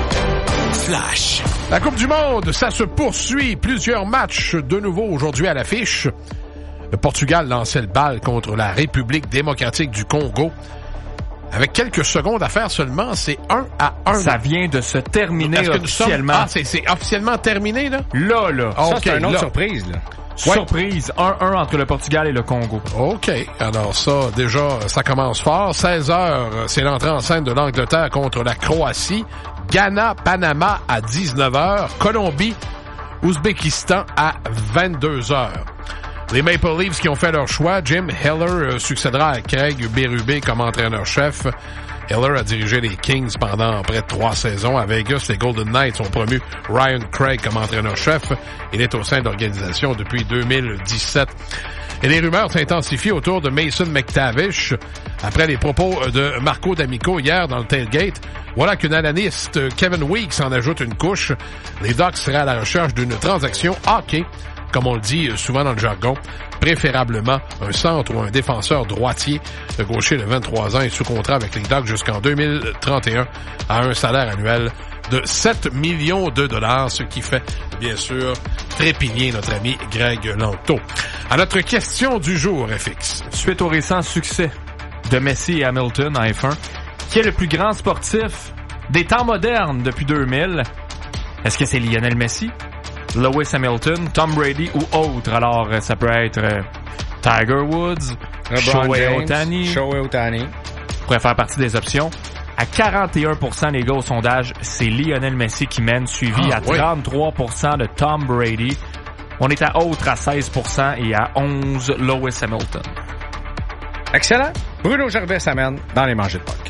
Flash. La Coupe du Monde, ça se poursuit. Plusieurs matchs de nouveau aujourd'hui à l'affiche. Le Portugal lançait le bal contre la République démocratique du Congo. Avec quelques secondes à faire seulement, c'est 1-1. Ça vient de se terminer officiellement. C'est officiellement terminé, là? Là. Ça, c'est une autre surprise, là. Surprise, 1-1 entre le Portugal et le Congo. OK. Alors ça, déjà, ça commence fort. 16h, c'est l'entrée en scène de l'Angleterre contre la Croatie. Ghana, Panama à 19h. Colombie, Ouzbékistan à 22h. Les Maple Leafs qui ont fait leur choix, Jim Heller succédera à Craig Berube comme entraîneur-chef. Heller a dirigé les Kings pendant près de 3 saisons. À Vegas, les Golden Knights ont promu Ryan Craig comme entraîneur-chef. Il est au sein de l'organisation depuis 2017. Et les rumeurs s'intensifient autour de Mason McTavish. Après les propos de Marco D'Amico hier dans le tailgate, voilà qu'une analyste, Kevin Weeks, en ajoute une couche. Les Ducks seraient à la recherche d'une transaction hockey, comme on le dit souvent dans le jargon, préférablement un centre ou un défenseur droitier. Le gaucher de 23 ans est sous contrat avec les Ducks jusqu'en 2031 à un salaire annuel de 7 millions de dollars, ce qui fait, bien sûr, trépigner notre ami Greg Lanto. À notre question du jour, FX. Suite au récent succès de Messi et Hamilton en F1, qui est le plus grand sportif des temps modernes depuis 2000? Est-ce que c'est Lionel Messi, Lewis Hamilton, Tom Brady ou autre? Alors, ça peut être Tiger Woods, Shohei Ohtani. Pourrait faire partie des options. À 41%, les gars, au sondage, c'est Lionel Messi qui mène, suivi à 33% de Tom Brady. On est à autre à 16% et à 11% Lewis Hamilton. Excellent. Bruno Gervais s'amène dans les manchettes de puck.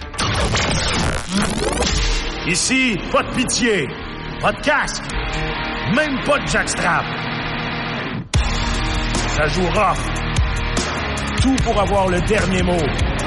Ici, pas de pitié, pas de casque, même pas de jackstrap. Ça joue rough. Tout pour avoir le dernier mot.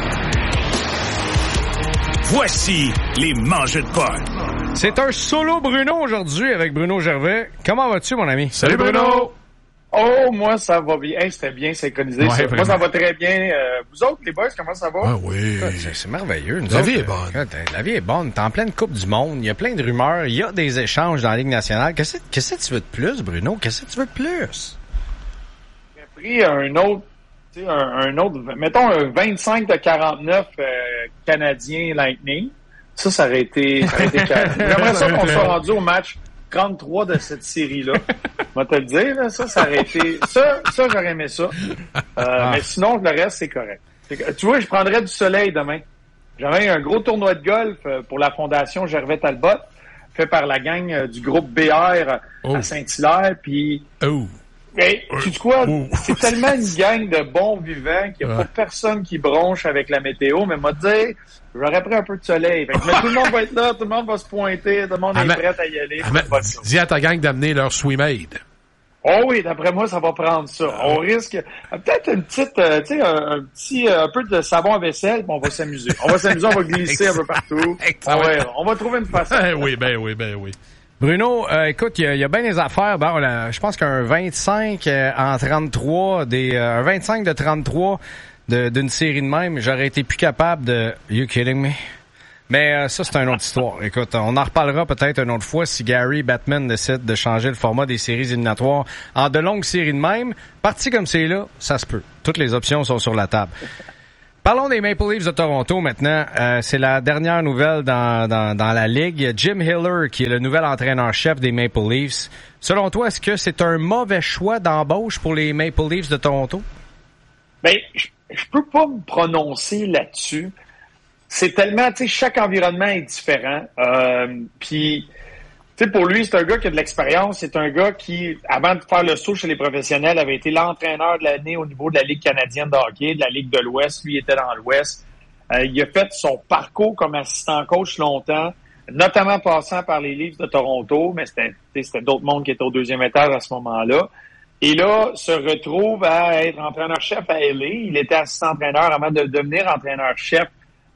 Voici les manchettes de puck. C'est un solo Bruno aujourd'hui avec Bruno Gervais. Comment vas-tu, mon ami? Salut Bruno! Oh, moi, ça va bien. Hey, c'était bien synchronisé. Ouais, ça. Moi, ça va très bien. Vous autres, les boys, comment ça va? Ah oui. C'est merveilleux. La vie est bonne. La vie est bonne. T'es en pleine Coupe du Monde. Il y a plein de rumeurs. Il y a des échanges dans la Ligue nationale. Qu'est-ce que tu veux de plus, Bruno? Qu'est-ce que tu veux de plus? J'ai pris un autre, mettons un 25 de 49 Canadien Lightning. Ça aurait été J'aimerais ça qu'on soit rendu au match 33 de cette série-là. On va te le dire, là, ça aurait été... Ça, j'aurais aimé ça. Mais sinon, le reste, c'est correct. Tu vois, je prendrais du soleil demain. J'avais un gros tournoi de golf pour la Fondation Gervais Talbot, fait par la gang du groupe BR à Saint-Hilaire, puis... Mais, tu sais quoi? C'est tellement une gang de bons vivants qu'il n'y a pas personne qui bronche avec la météo, mais m'a dit, j'aurais pris un peu de soleil. Mais tout le monde va être là, tout le monde va se pointer, tout le monde est prêt à y aller. Dis à ta gang d'amener leur Swimade. Oh oui, d'après moi, ça va prendre ça. On risque peut-être une petite, un peu de savon à vaisselle, puis on va s'amuser. On va glisser un peu partout. On va trouver une façon. Ben oui. Bruno, écoute, il y a bien des affaires. Bon, je pense qu'un 25 en 33, un 25 de 33 d'une série de même, j'aurais été plus capable de... You kidding me? Mais ça, c'est une autre histoire. Écoute, on en reparlera peut-être une autre fois si Gary Bettman décide de changer le format des séries éliminatoires en de longues séries de même. Parti comme c'est là, ça se peut. Toutes les options sont sur la table. Parlons des Maple Leafs de Toronto maintenant. C'est la dernière nouvelle dans la Ligue. Jim Hiller, qui est le nouvel entraîneur-chef des Maple Leafs. Selon toi, est-ce que c'est un mauvais choix d'embauche pour les Maple Leafs de Toronto? Ben, je peux pas me prononcer là-dessus. C'est tellement, tu sais, chaque environnement est différent. Puis, tu sais, pour lui, c'est un gars qui a de l'expérience. C'est un gars qui, avant de faire le saut chez les professionnels, avait été l'entraîneur de l'année au niveau de la Ligue canadienne de hockey, de la Ligue de l'Ouest. Lui, il était dans l'Ouest. Il a fait son parcours comme assistant coach longtemps, notamment passant par les Leafs de Toronto, mais c'était d'autres mondes qui étaient au deuxième étage à ce moment-là. Et là, se retrouve à être entraîneur-chef à LA. Il était assistant-entraîneur avant de devenir entraîneur-chef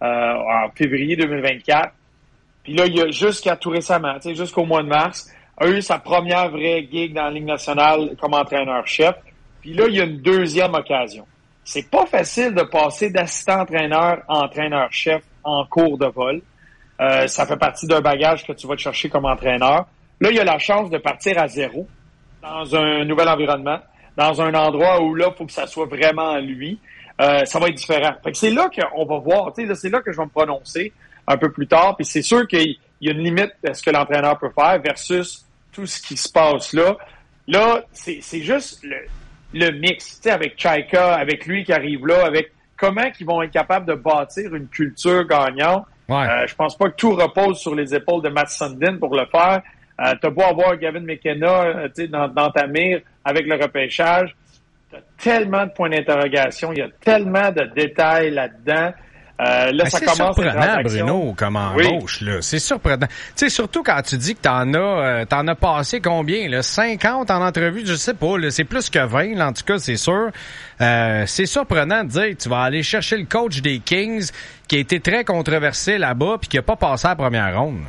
en février 2024. Puis là, il a jusqu'à tout récemment, jusqu'au mois de mars, a eu sa première vraie gig dans la Ligue nationale comme entraîneur-chef. Puis là, il y a une deuxième occasion. C'est pas facile de passer d'assistant-entraîneur à entraîneur-chef en cours de vol. Ça fait partie d'un bagage que tu vas te chercher comme entraîneur. Là, il a la chance de partir à zéro dans un nouvel environnement, dans un endroit où là, il faut que ça soit vraiment lui. Ça va être différent. Fait que c'est là qu'on va voir, c'est là que je vais me prononcer un peu plus tard, puis c'est sûr qu'il y a une limite à ce que l'entraîneur peut faire versus tout ce qui se passe là. Là, c'est juste le mix, avec Chaika, avec lui qui arrive là, avec comment ils vont être capables de bâtir une culture gagnante. Ouais. Je pense pas que tout repose sur les épaules de Matt Sundin pour le faire. T'as beau avoir Gavin McKenna dans ta mire avec le repêchage. T'as tellement de points d'interrogation, il y a tellement de détails là-dedans. Là, ça commence à être surprenant, Bruno, comme embauche, là. C'est surprenant. Tu sais, surtout quand tu dis que t'en as passé combien, là? 50 en entrevue, je sais pas, là. C'est plus que 20, là, en tout cas, c'est sûr. C'est surprenant de dire que tu vas aller chercher le coach des Kings, qui a été très controversé là-bas, puis qui a pas passé à la première ronde.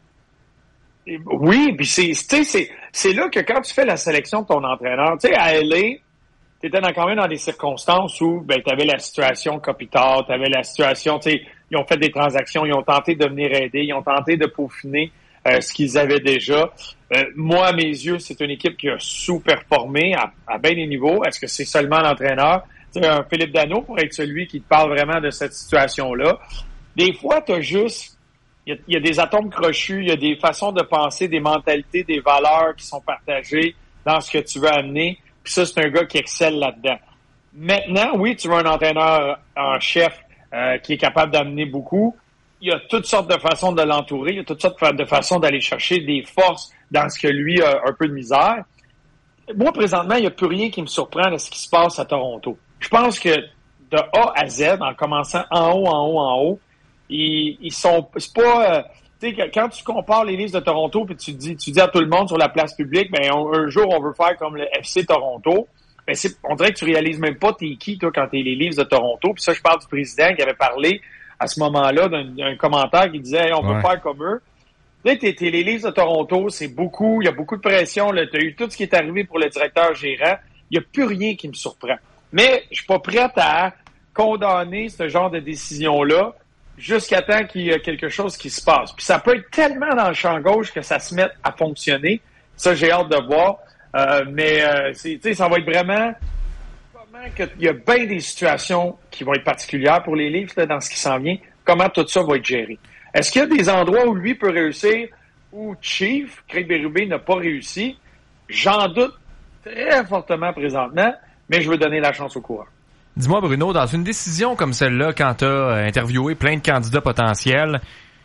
Oui, puis c'est là que quand tu fais la sélection de ton entraîneur, tu sais, à LA, t'étais quand même dans des circonstances où tu avais la situation Kopitar, tu avais la situation, tu sais, ils ont fait des transactions, ils ont tenté de venir aider, ils ont tenté de peaufiner ce qu'ils avaient déjà. Moi, à mes yeux, c'est une équipe qui a sous-performé à bien des niveaux. Est-ce que c'est seulement l'entraîneur? Tu sais, un Philippe Danault pourrait être celui qui te parle vraiment de cette situation-là. Des fois, t'as juste... Il y a des atomes crochus, il y a des façons de penser, des mentalités, des valeurs qui sont partagées dans ce que tu veux amener. Puis ça, c'est un gars qui excelle là-dedans. Maintenant, oui, tu veux un entraîneur en chef qui est capable d'amener beaucoup. Il y a toutes sortes de façons de l'entourer. Il y a toutes sortes de façons d'aller chercher des forces dans ce que lui a un peu de misère. Moi, présentement, il n'y a plus rien qui me surprend de ce qui se passe à Toronto. Je pense que de A à Z, en commençant en haut, ils sont... C'est pas... tu sais, quand tu compares les Leafs de Toronto puis tu dis à tout le monde sur la place publique, un jour, on veut faire comme le FC Toronto. On dirait que tu réalises même pas t'es qui, toi, quand t'es les Leafs de Toronto. Puis ça, je parle du président qui avait parlé à ce moment-là d'un commentaire qui disait, hey, on veut faire comme eux. Là, t'es les Leafs de Toronto, c'est beaucoup, il y a beaucoup de pression. T'as eu tout ce qui est arrivé pour le directeur gérant. Il n'y a plus rien qui me surprend. Mais je suis pas prête à condamner ce genre de décision-là jusqu'à temps qu'il y ait quelque chose qui se passe. Puis ça peut être tellement dans le champ gauche que ça se mette à fonctionner. Ça, j'ai hâte de voir. Mais ça va être vraiment comment il y a bien des situations qui vont être particulières pour les Leafs là, dans ce qui s'en vient. Comment tout ça va être géré. Est-ce qu'il y a des endroits où lui peut réussir, où Chief, Craig Berube, n'a pas réussi? J'en doute très fortement présentement, mais je veux donner la chance au coureur. Dis-moi, Bruno, dans une décision comme celle-là, quand tu as interviewé plein de candidats potentiels,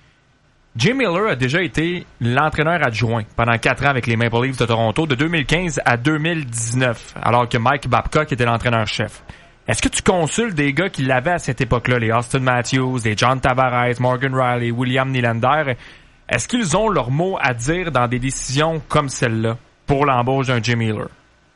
Jim Miller a déjà été l'entraîneur adjoint pendant 4 ans avec les Maple Leafs de Toronto, de 2015 à 2019, alors que Mike Babcock était l'entraîneur-chef. Est-ce que tu consultes des gars qui l'avaient à cette époque-là, les Austin Matthews, les John Tavares, Morgan Riley, William Nylander? Est-ce qu'ils ont leur mot à dire dans des décisions comme celle-là pour l'embauche d'un Jim Miller?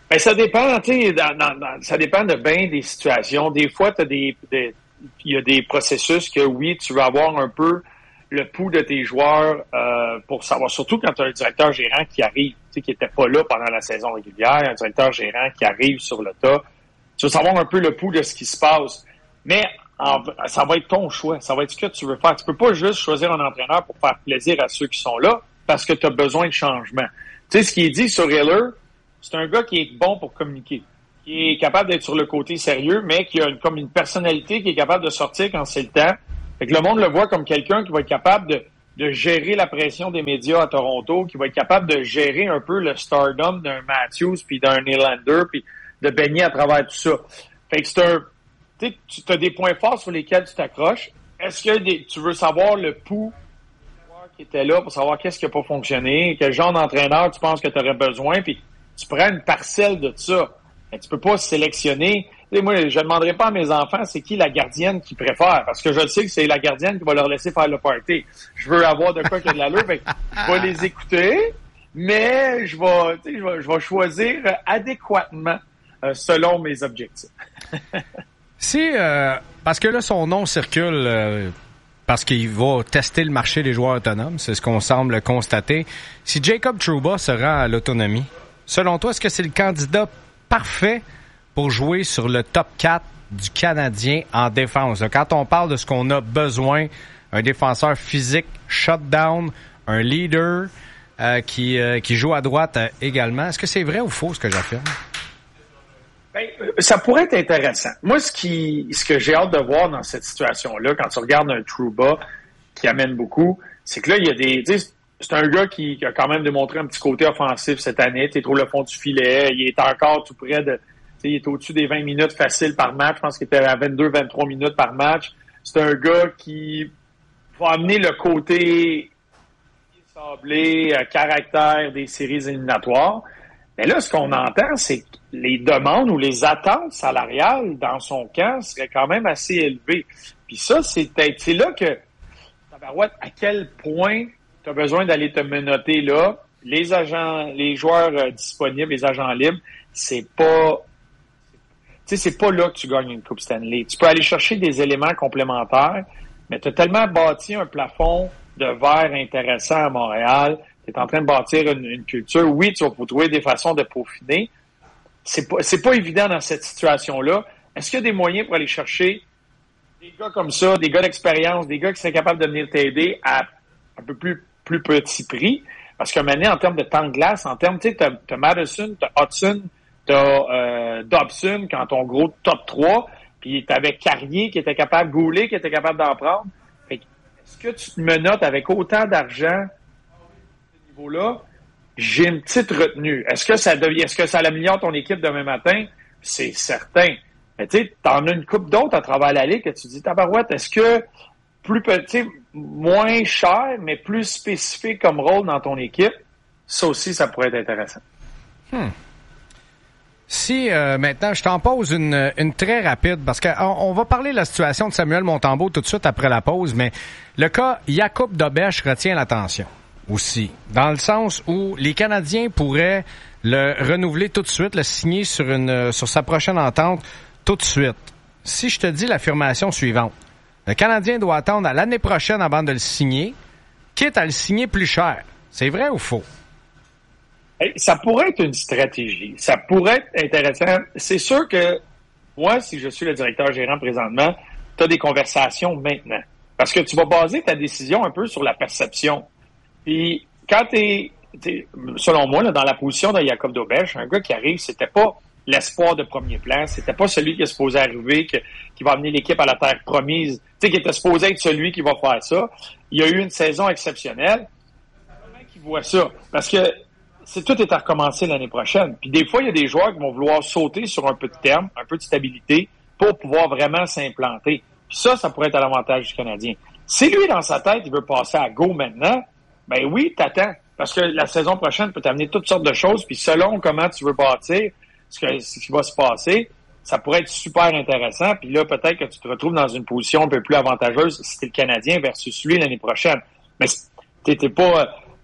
Ben, ça dépend, tu sais, ça dépend de bien des situations. Des fois, il y a des processus que oui, tu vas avoir un peu le pouls de tes joueurs pour savoir, surtout quand tu as un directeur gérant qui arrive, tu sais, qui était pas là pendant la saison régulière, un directeur gérant qui arrive sur le tas. Tu vas savoir un peu le pouls de ce qui se passe. Mais ça va être ton choix. Ça va être ce que tu veux faire. Tu peux pas juste choisir un entraîneur pour faire plaisir à ceux qui sont là parce que tu as besoin de changement. Tu sais, ce qui est dit sur Hiller, c'est un gars qui est bon pour communiquer, qui est capable d'être sur le côté sérieux, mais qui a comme une personnalité qui est capable de sortir quand c'est le temps. Fait que le monde le voit comme quelqu'un qui va être capable de gérer la pression des médias à Toronto, qui va être capable de gérer un peu le stardom d'un Matthews puis d'un Nylander, puis de baigner à travers tout ça. Fait que tu as des points forts sur lesquels tu t'accroches. Est-ce que tu veux savoir le pouls qui était là pour savoir qu'est-ce qui n'a pas fonctionné, quel genre d'entraîneur tu penses que tu aurais besoin, puis tu prends une parcelle de ça. Mais tu peux pas sélectionner. Tu sais, moi, je ne demanderai pas à mes enfants c'est qui la gardienne qu'ils préfèrent, parce que je sais que c'est la gardienne qui va leur laisser faire le party. Je veux avoir de quoi qu'il y a de l'allure, fait que je vais les écouter, mais je vais choisir adéquatement selon mes objectifs. Parce que là, son nom circule parce qu'il va tester le marché des joueurs autonomes, c'est ce qu'on semble constater. Si Jacob Trouba se rend à l'autonomie, selon toi, est-ce que c'est le candidat parfait pour jouer sur le top 4 du Canadien en défense? Quand on parle de ce qu'on a besoin, un défenseur physique, shutdown, un leader qui joue à droite également, est-ce que c'est vrai ou faux ce que j'affirme? Ben, ça pourrait être intéressant. Moi, ce que j'ai hâte de voir dans cette situation-là, quand tu regardes un Trouba qui amène beaucoup, c'est que là, il y a c'est un gars qui a quand même démontré un petit côté offensif cette année. Tu trouves le fond du filet. Il est encore tout près il est au-dessus des 20 minutes faciles par match. Je pense qu'il était à 22-23 minutes par match. C'est un gars qui va amener le côté sablé, caractère des séries éliminatoires. Mais là, ce qu'on entend, c'est que les demandes ou les attentes salariales dans son camp seraient quand même assez élevées. Puis ça, c'est là que, tabarouette, à quel point tu as besoin d'aller te menotter là. Les joueurs disponibles, les agents libres, c'est pas là que tu gagnes une Coupe Stanley. Tu peux aller chercher des éléments complémentaires, mais tu as tellement bâti un plafond de verre intéressant à Montréal. Tu es en train de bâtir une culture. Oui, tu vas trouver des façons de peaufiner. C'est pas évident dans cette situation-là. Est-ce qu'il y a des moyens pour aller chercher des gars comme ça, des gars d'expérience, des gars qui seraient capables de venir t'aider à un peu plus petit prix? Parce que maintenant, en termes de temps de glace, en termes, tu sais, t'as Madison, t'as Hudson, t'as Dobson quand ton gros top 3, puis t'avais Carrier qui était capable, Goulet qui était capable d'en prendre. Fait que, est-ce que tu te menottes avec autant d'argent là, j'ai une petite retenue. Est-ce que ça améliore ton équipe demain matin? C'est certain. Mais tu sais, t'en as une couple d'autres à travers la ligue que tu dis, tabarouette, est-ce que plus petit, moins cher, mais plus spécifique comme rôle dans ton équipe, ça aussi, ça pourrait être intéressant. Si maintenant, je t'en pose une très rapide, parce qu'on va parler de la situation de Samuel Montembeault tout de suite après la pause, mais le cas Jakub Dobeš retient l'attention aussi, dans le sens où les Canadiens pourraient le renouveler tout de suite, le signer sur sa prochaine entente tout de suite. Si je te dis l'affirmation suivante, le Canadien doit attendre à l'année prochaine avant de le signer, quitte à le signer plus cher. C'est vrai ou faux? Ça pourrait être une stratégie. Ça pourrait être intéressant. C'est sûr que moi, si je suis le directeur gérant présentement, tu as des conversations maintenant. Parce que tu vas baser ta décision un peu sur la perception. Puis quand t'es selon moi, là, dans la position de Jakub Dobeš, un gars qui arrive, c'était pas l'espoir de premier plan, c'était pas celui qui est supposé arriver, qui va amener l'équipe à la terre promise, qui était supposé être celui qui va faire ça. Il y a eu une saison exceptionnelle. Comment qu'il voit ça? Parce que tout est à recommencer l'année prochaine. Puis des fois, il y a des joueurs qui vont vouloir sauter sur un peu de terme, un peu de stabilité, pour pouvoir vraiment s'implanter. Puis ça pourrait être à l'avantage du Canadien. Si lui, dans sa tête, il veut passer à go maintenant, ben oui, t'attends. Parce que la saison prochaine peut t'amener toutes sortes de choses, puis selon comment tu veux bâtir, ce qui va se passer, ça pourrait être super intéressant. Puis là, peut-être que tu te retrouves dans une position un peu plus avantageuse si t'es le Canadien versus lui l'année prochaine. Mais t'es pas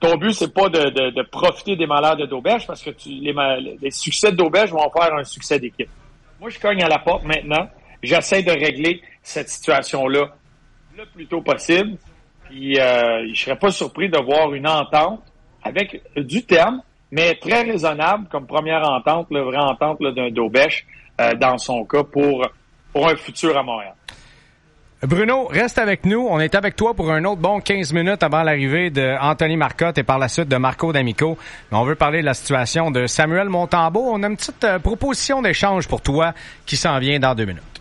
ton but, c'est pas de profiter des malheurs de Dauberge parce que les succès de Dauberge vont faire un succès d'équipe. Moi, je cogne à la porte maintenant. J'essaie de régler cette situation-là le plus tôt possible. Puis, je serais pas surpris de voir une entente avec du terme, mais très raisonnable comme première entente, la vraie entente là, d'un Dauberge dans son cas pour un futur à Montréal. Bruno, reste avec nous. On est avec toi pour un autre bon 15 minutes avant l'arrivée de Anthony Marcotte et par la suite de Marco D'Amico. On veut parler de la situation de Samuel Montembeault. On a une petite proposition d'échange pour toi qui s'en vient dans 2 minutes.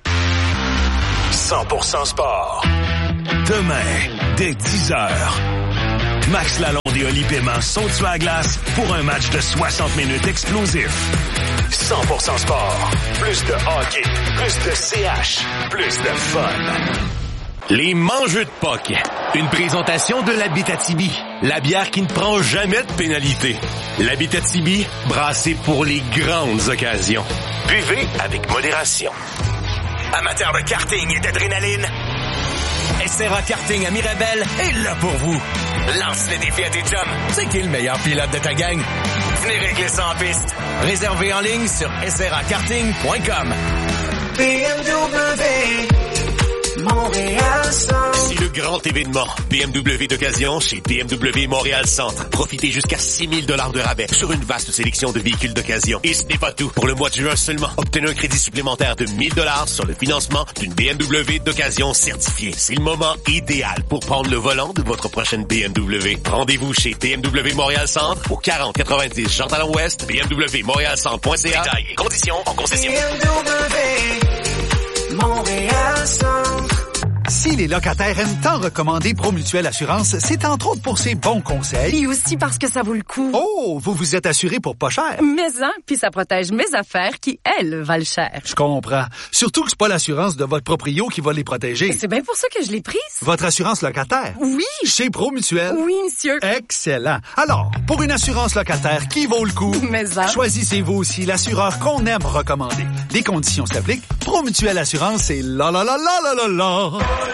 100% sport. Demain, dès 10h. Max Lalonde et Oli Paiement sont sur la glace pour un match de 60 minutes explosif. 100% sport. Plus de hockey, plus de CH, plus de fun. Les mangeux de POC. Une présentation de l'Abitibi. La bière qui ne prend jamais de pénalité. L'Abitibi, brassée pour les grandes occasions. Buvez avec modération. Amateurs de karting et d'adrénaline, SRA Karting à Mirabel est là pour vous. Lance les défis à tes chums. C'est qui le meilleur pilote de ta gang? Venez régler ça en piste. Réservez en ligne sur srakarting.com. BMW Montréal Centre. C'est le grand événement BMW d'occasion chez BMW Montréal Centre. Profitez jusqu'à 6 000 $ de rabais sur une vaste sélection de véhicules d'occasion. Et ce n'est pas tout. Pour le mois de juin seulement, obtenez un crédit supplémentaire de 1 000 $ sur le financement d'une BMW d'occasion certifiée. C'est le moment idéal pour prendre le volant de votre prochaine BMW. Rendez-vous chez BMW Montréal Centre au 4090 Jean-Talon-Ouest, bmwmontrealcentre.ca. Détails et conditions en concession. Montréal Centre. Si les locataires aiment tant recommander Promutuelle Assurance, c'est entre autres pour ses bons conseils. Et aussi parce que ça vaut le coup. Oh, vous vous êtes assuré pour pas cher. Mais puis ça protège mes affaires qui, elles, valent cher. Je comprends. Surtout que c'est pas l'assurance de votre proprio qui va les protéger. C'est bien pour ça que je l'ai prise. Votre assurance locataire? Oui. Chez Promutuelle? Oui, monsieur. Excellent. Alors, pour une assurance locataire qui vaut le coup, choisissez-vous aussi l'assureur qu'on aime recommander. Les conditions s'appliquent. Promutuelle Assurance, c'est la la la la la la la.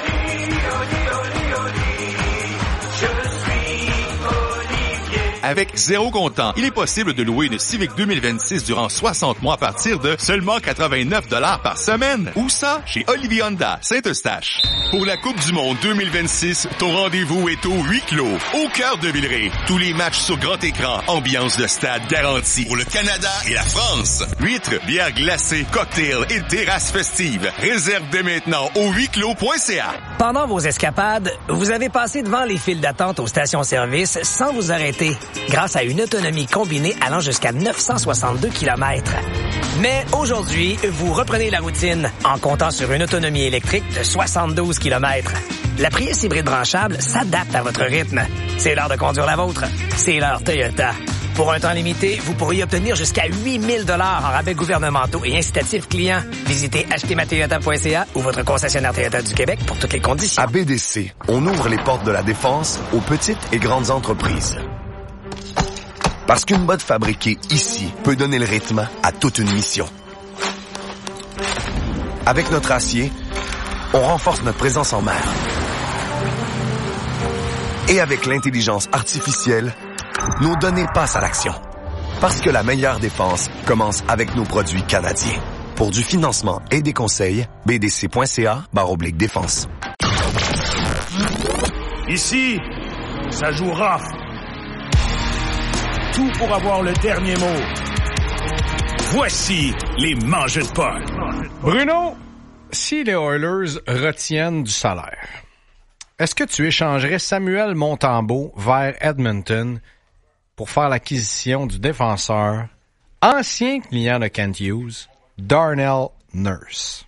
Avec zéro comptant, il est possible de louer une Civic 2026 durant 60 mois à partir de seulement 89 $ par semaine. Où ça? Chez Olivier Honda, Saint-Eustache. Pour la Coupe du Monde 2026, ton rendez-vous est au huis clos, au cœur de Villeray. Tous les matchs sur grand écran, ambiance de stade garantie. Pour le Canada et la France. Huîtres, bières glacées, cocktails et terrasses festives. Réserve dès maintenant au huisclos.ca. Pendant vos escapades, vous avez passé devant les files d'attente aux stations-service sans vous arrêter, grâce à une autonomie combinée allant jusqu'à 962 km. Mais aujourd'hui, vous reprenez la routine en comptant sur une autonomie électrique de 72 km. La Prius hybride branchable s'adapte à votre rythme. C'est l'heure de conduire la vôtre. C'est l'heure Toyota. Pour un temps limité, vous pourriez obtenir jusqu'à 8 000 $ en rabais gouvernementaux et incitatifs clients. Visitez achetezmatoyota.ca ou votre concessionnaire Toyota du Québec pour toutes les conditions. À BDC, on ouvre les portes de la défense aux petites et grandes entreprises. Parce qu'une botte fabriquée ici peut donner le rythme à toute une mission. Avec notre acier, on renforce notre présence en mer. Et avec l'intelligence artificielle, nos données passent à l'action. Parce que la meilleure défense commence avec nos produits canadiens. Pour du financement et des conseils, bdc.ca/défense. Ici, ça joue rough. Tout pour avoir le dernier mot. Voici les mangeux de Paul. Bruno, si les Oilers retiennent du salaire, est-ce que tu échangerais Samuel Montembeault vers Edmonton pour faire l'acquisition du défenseur, ancien client de Kent Hughes, Darnell Nurse?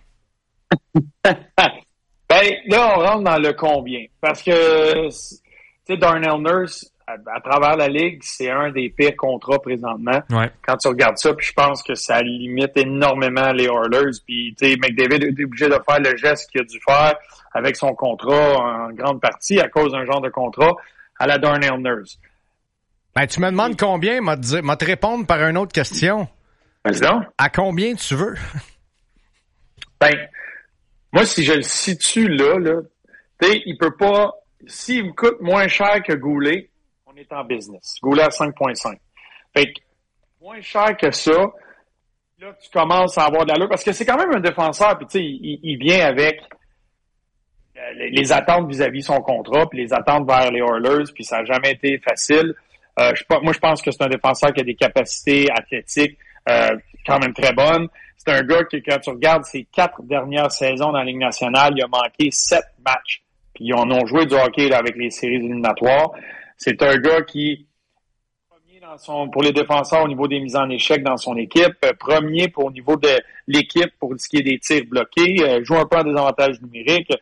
Ben, là, on rentre dans le combien. Parce que, tu sais, Darnell Nurse, à travers la Ligue, c'est un des pires contrats présentement. Ouais. Quand tu regardes ça, puis je pense que ça limite énormément les Oilers. Puis, tu sais, McDavid est obligé de faire le geste qu'il a dû faire avec son contrat en grande partie à cause d'un genre de contrat à la Darnell Nurse. Ben, tu me demandes combien, m'a te répondre par une autre question. Vas-y donc. À combien tu veux? Ben, moi, si je le situe là, tu sais, il peut pas, s'il me coûte moins cher que Goulet, on est en business. Goulet à 5,5. Fait que, moins cher que ça, là, tu commences à avoir de l'allure, parce que c'est quand même un défenseur, puis tu sais, il vient avec les attentes vis-à-vis son contrat, puis les attentes vers les Oilers, puis ça n'a jamais été facile. Moi, je pense que c'est un défenseur qui a des capacités athlétiques quand même très bonnes. C'est un gars qui, quand tu regardes ses 4 dernières saisons dans la Ligue nationale, il a manqué 7 matchs. Puis ils en ont joué du hockey là, avec les séries éliminatoires. C'est un gars qui pour les défenseurs au niveau des mises en échec dans son équipe, premier au niveau de l'équipe pour ce qui est des tirs bloqués, joue un peu en désavantage numérique.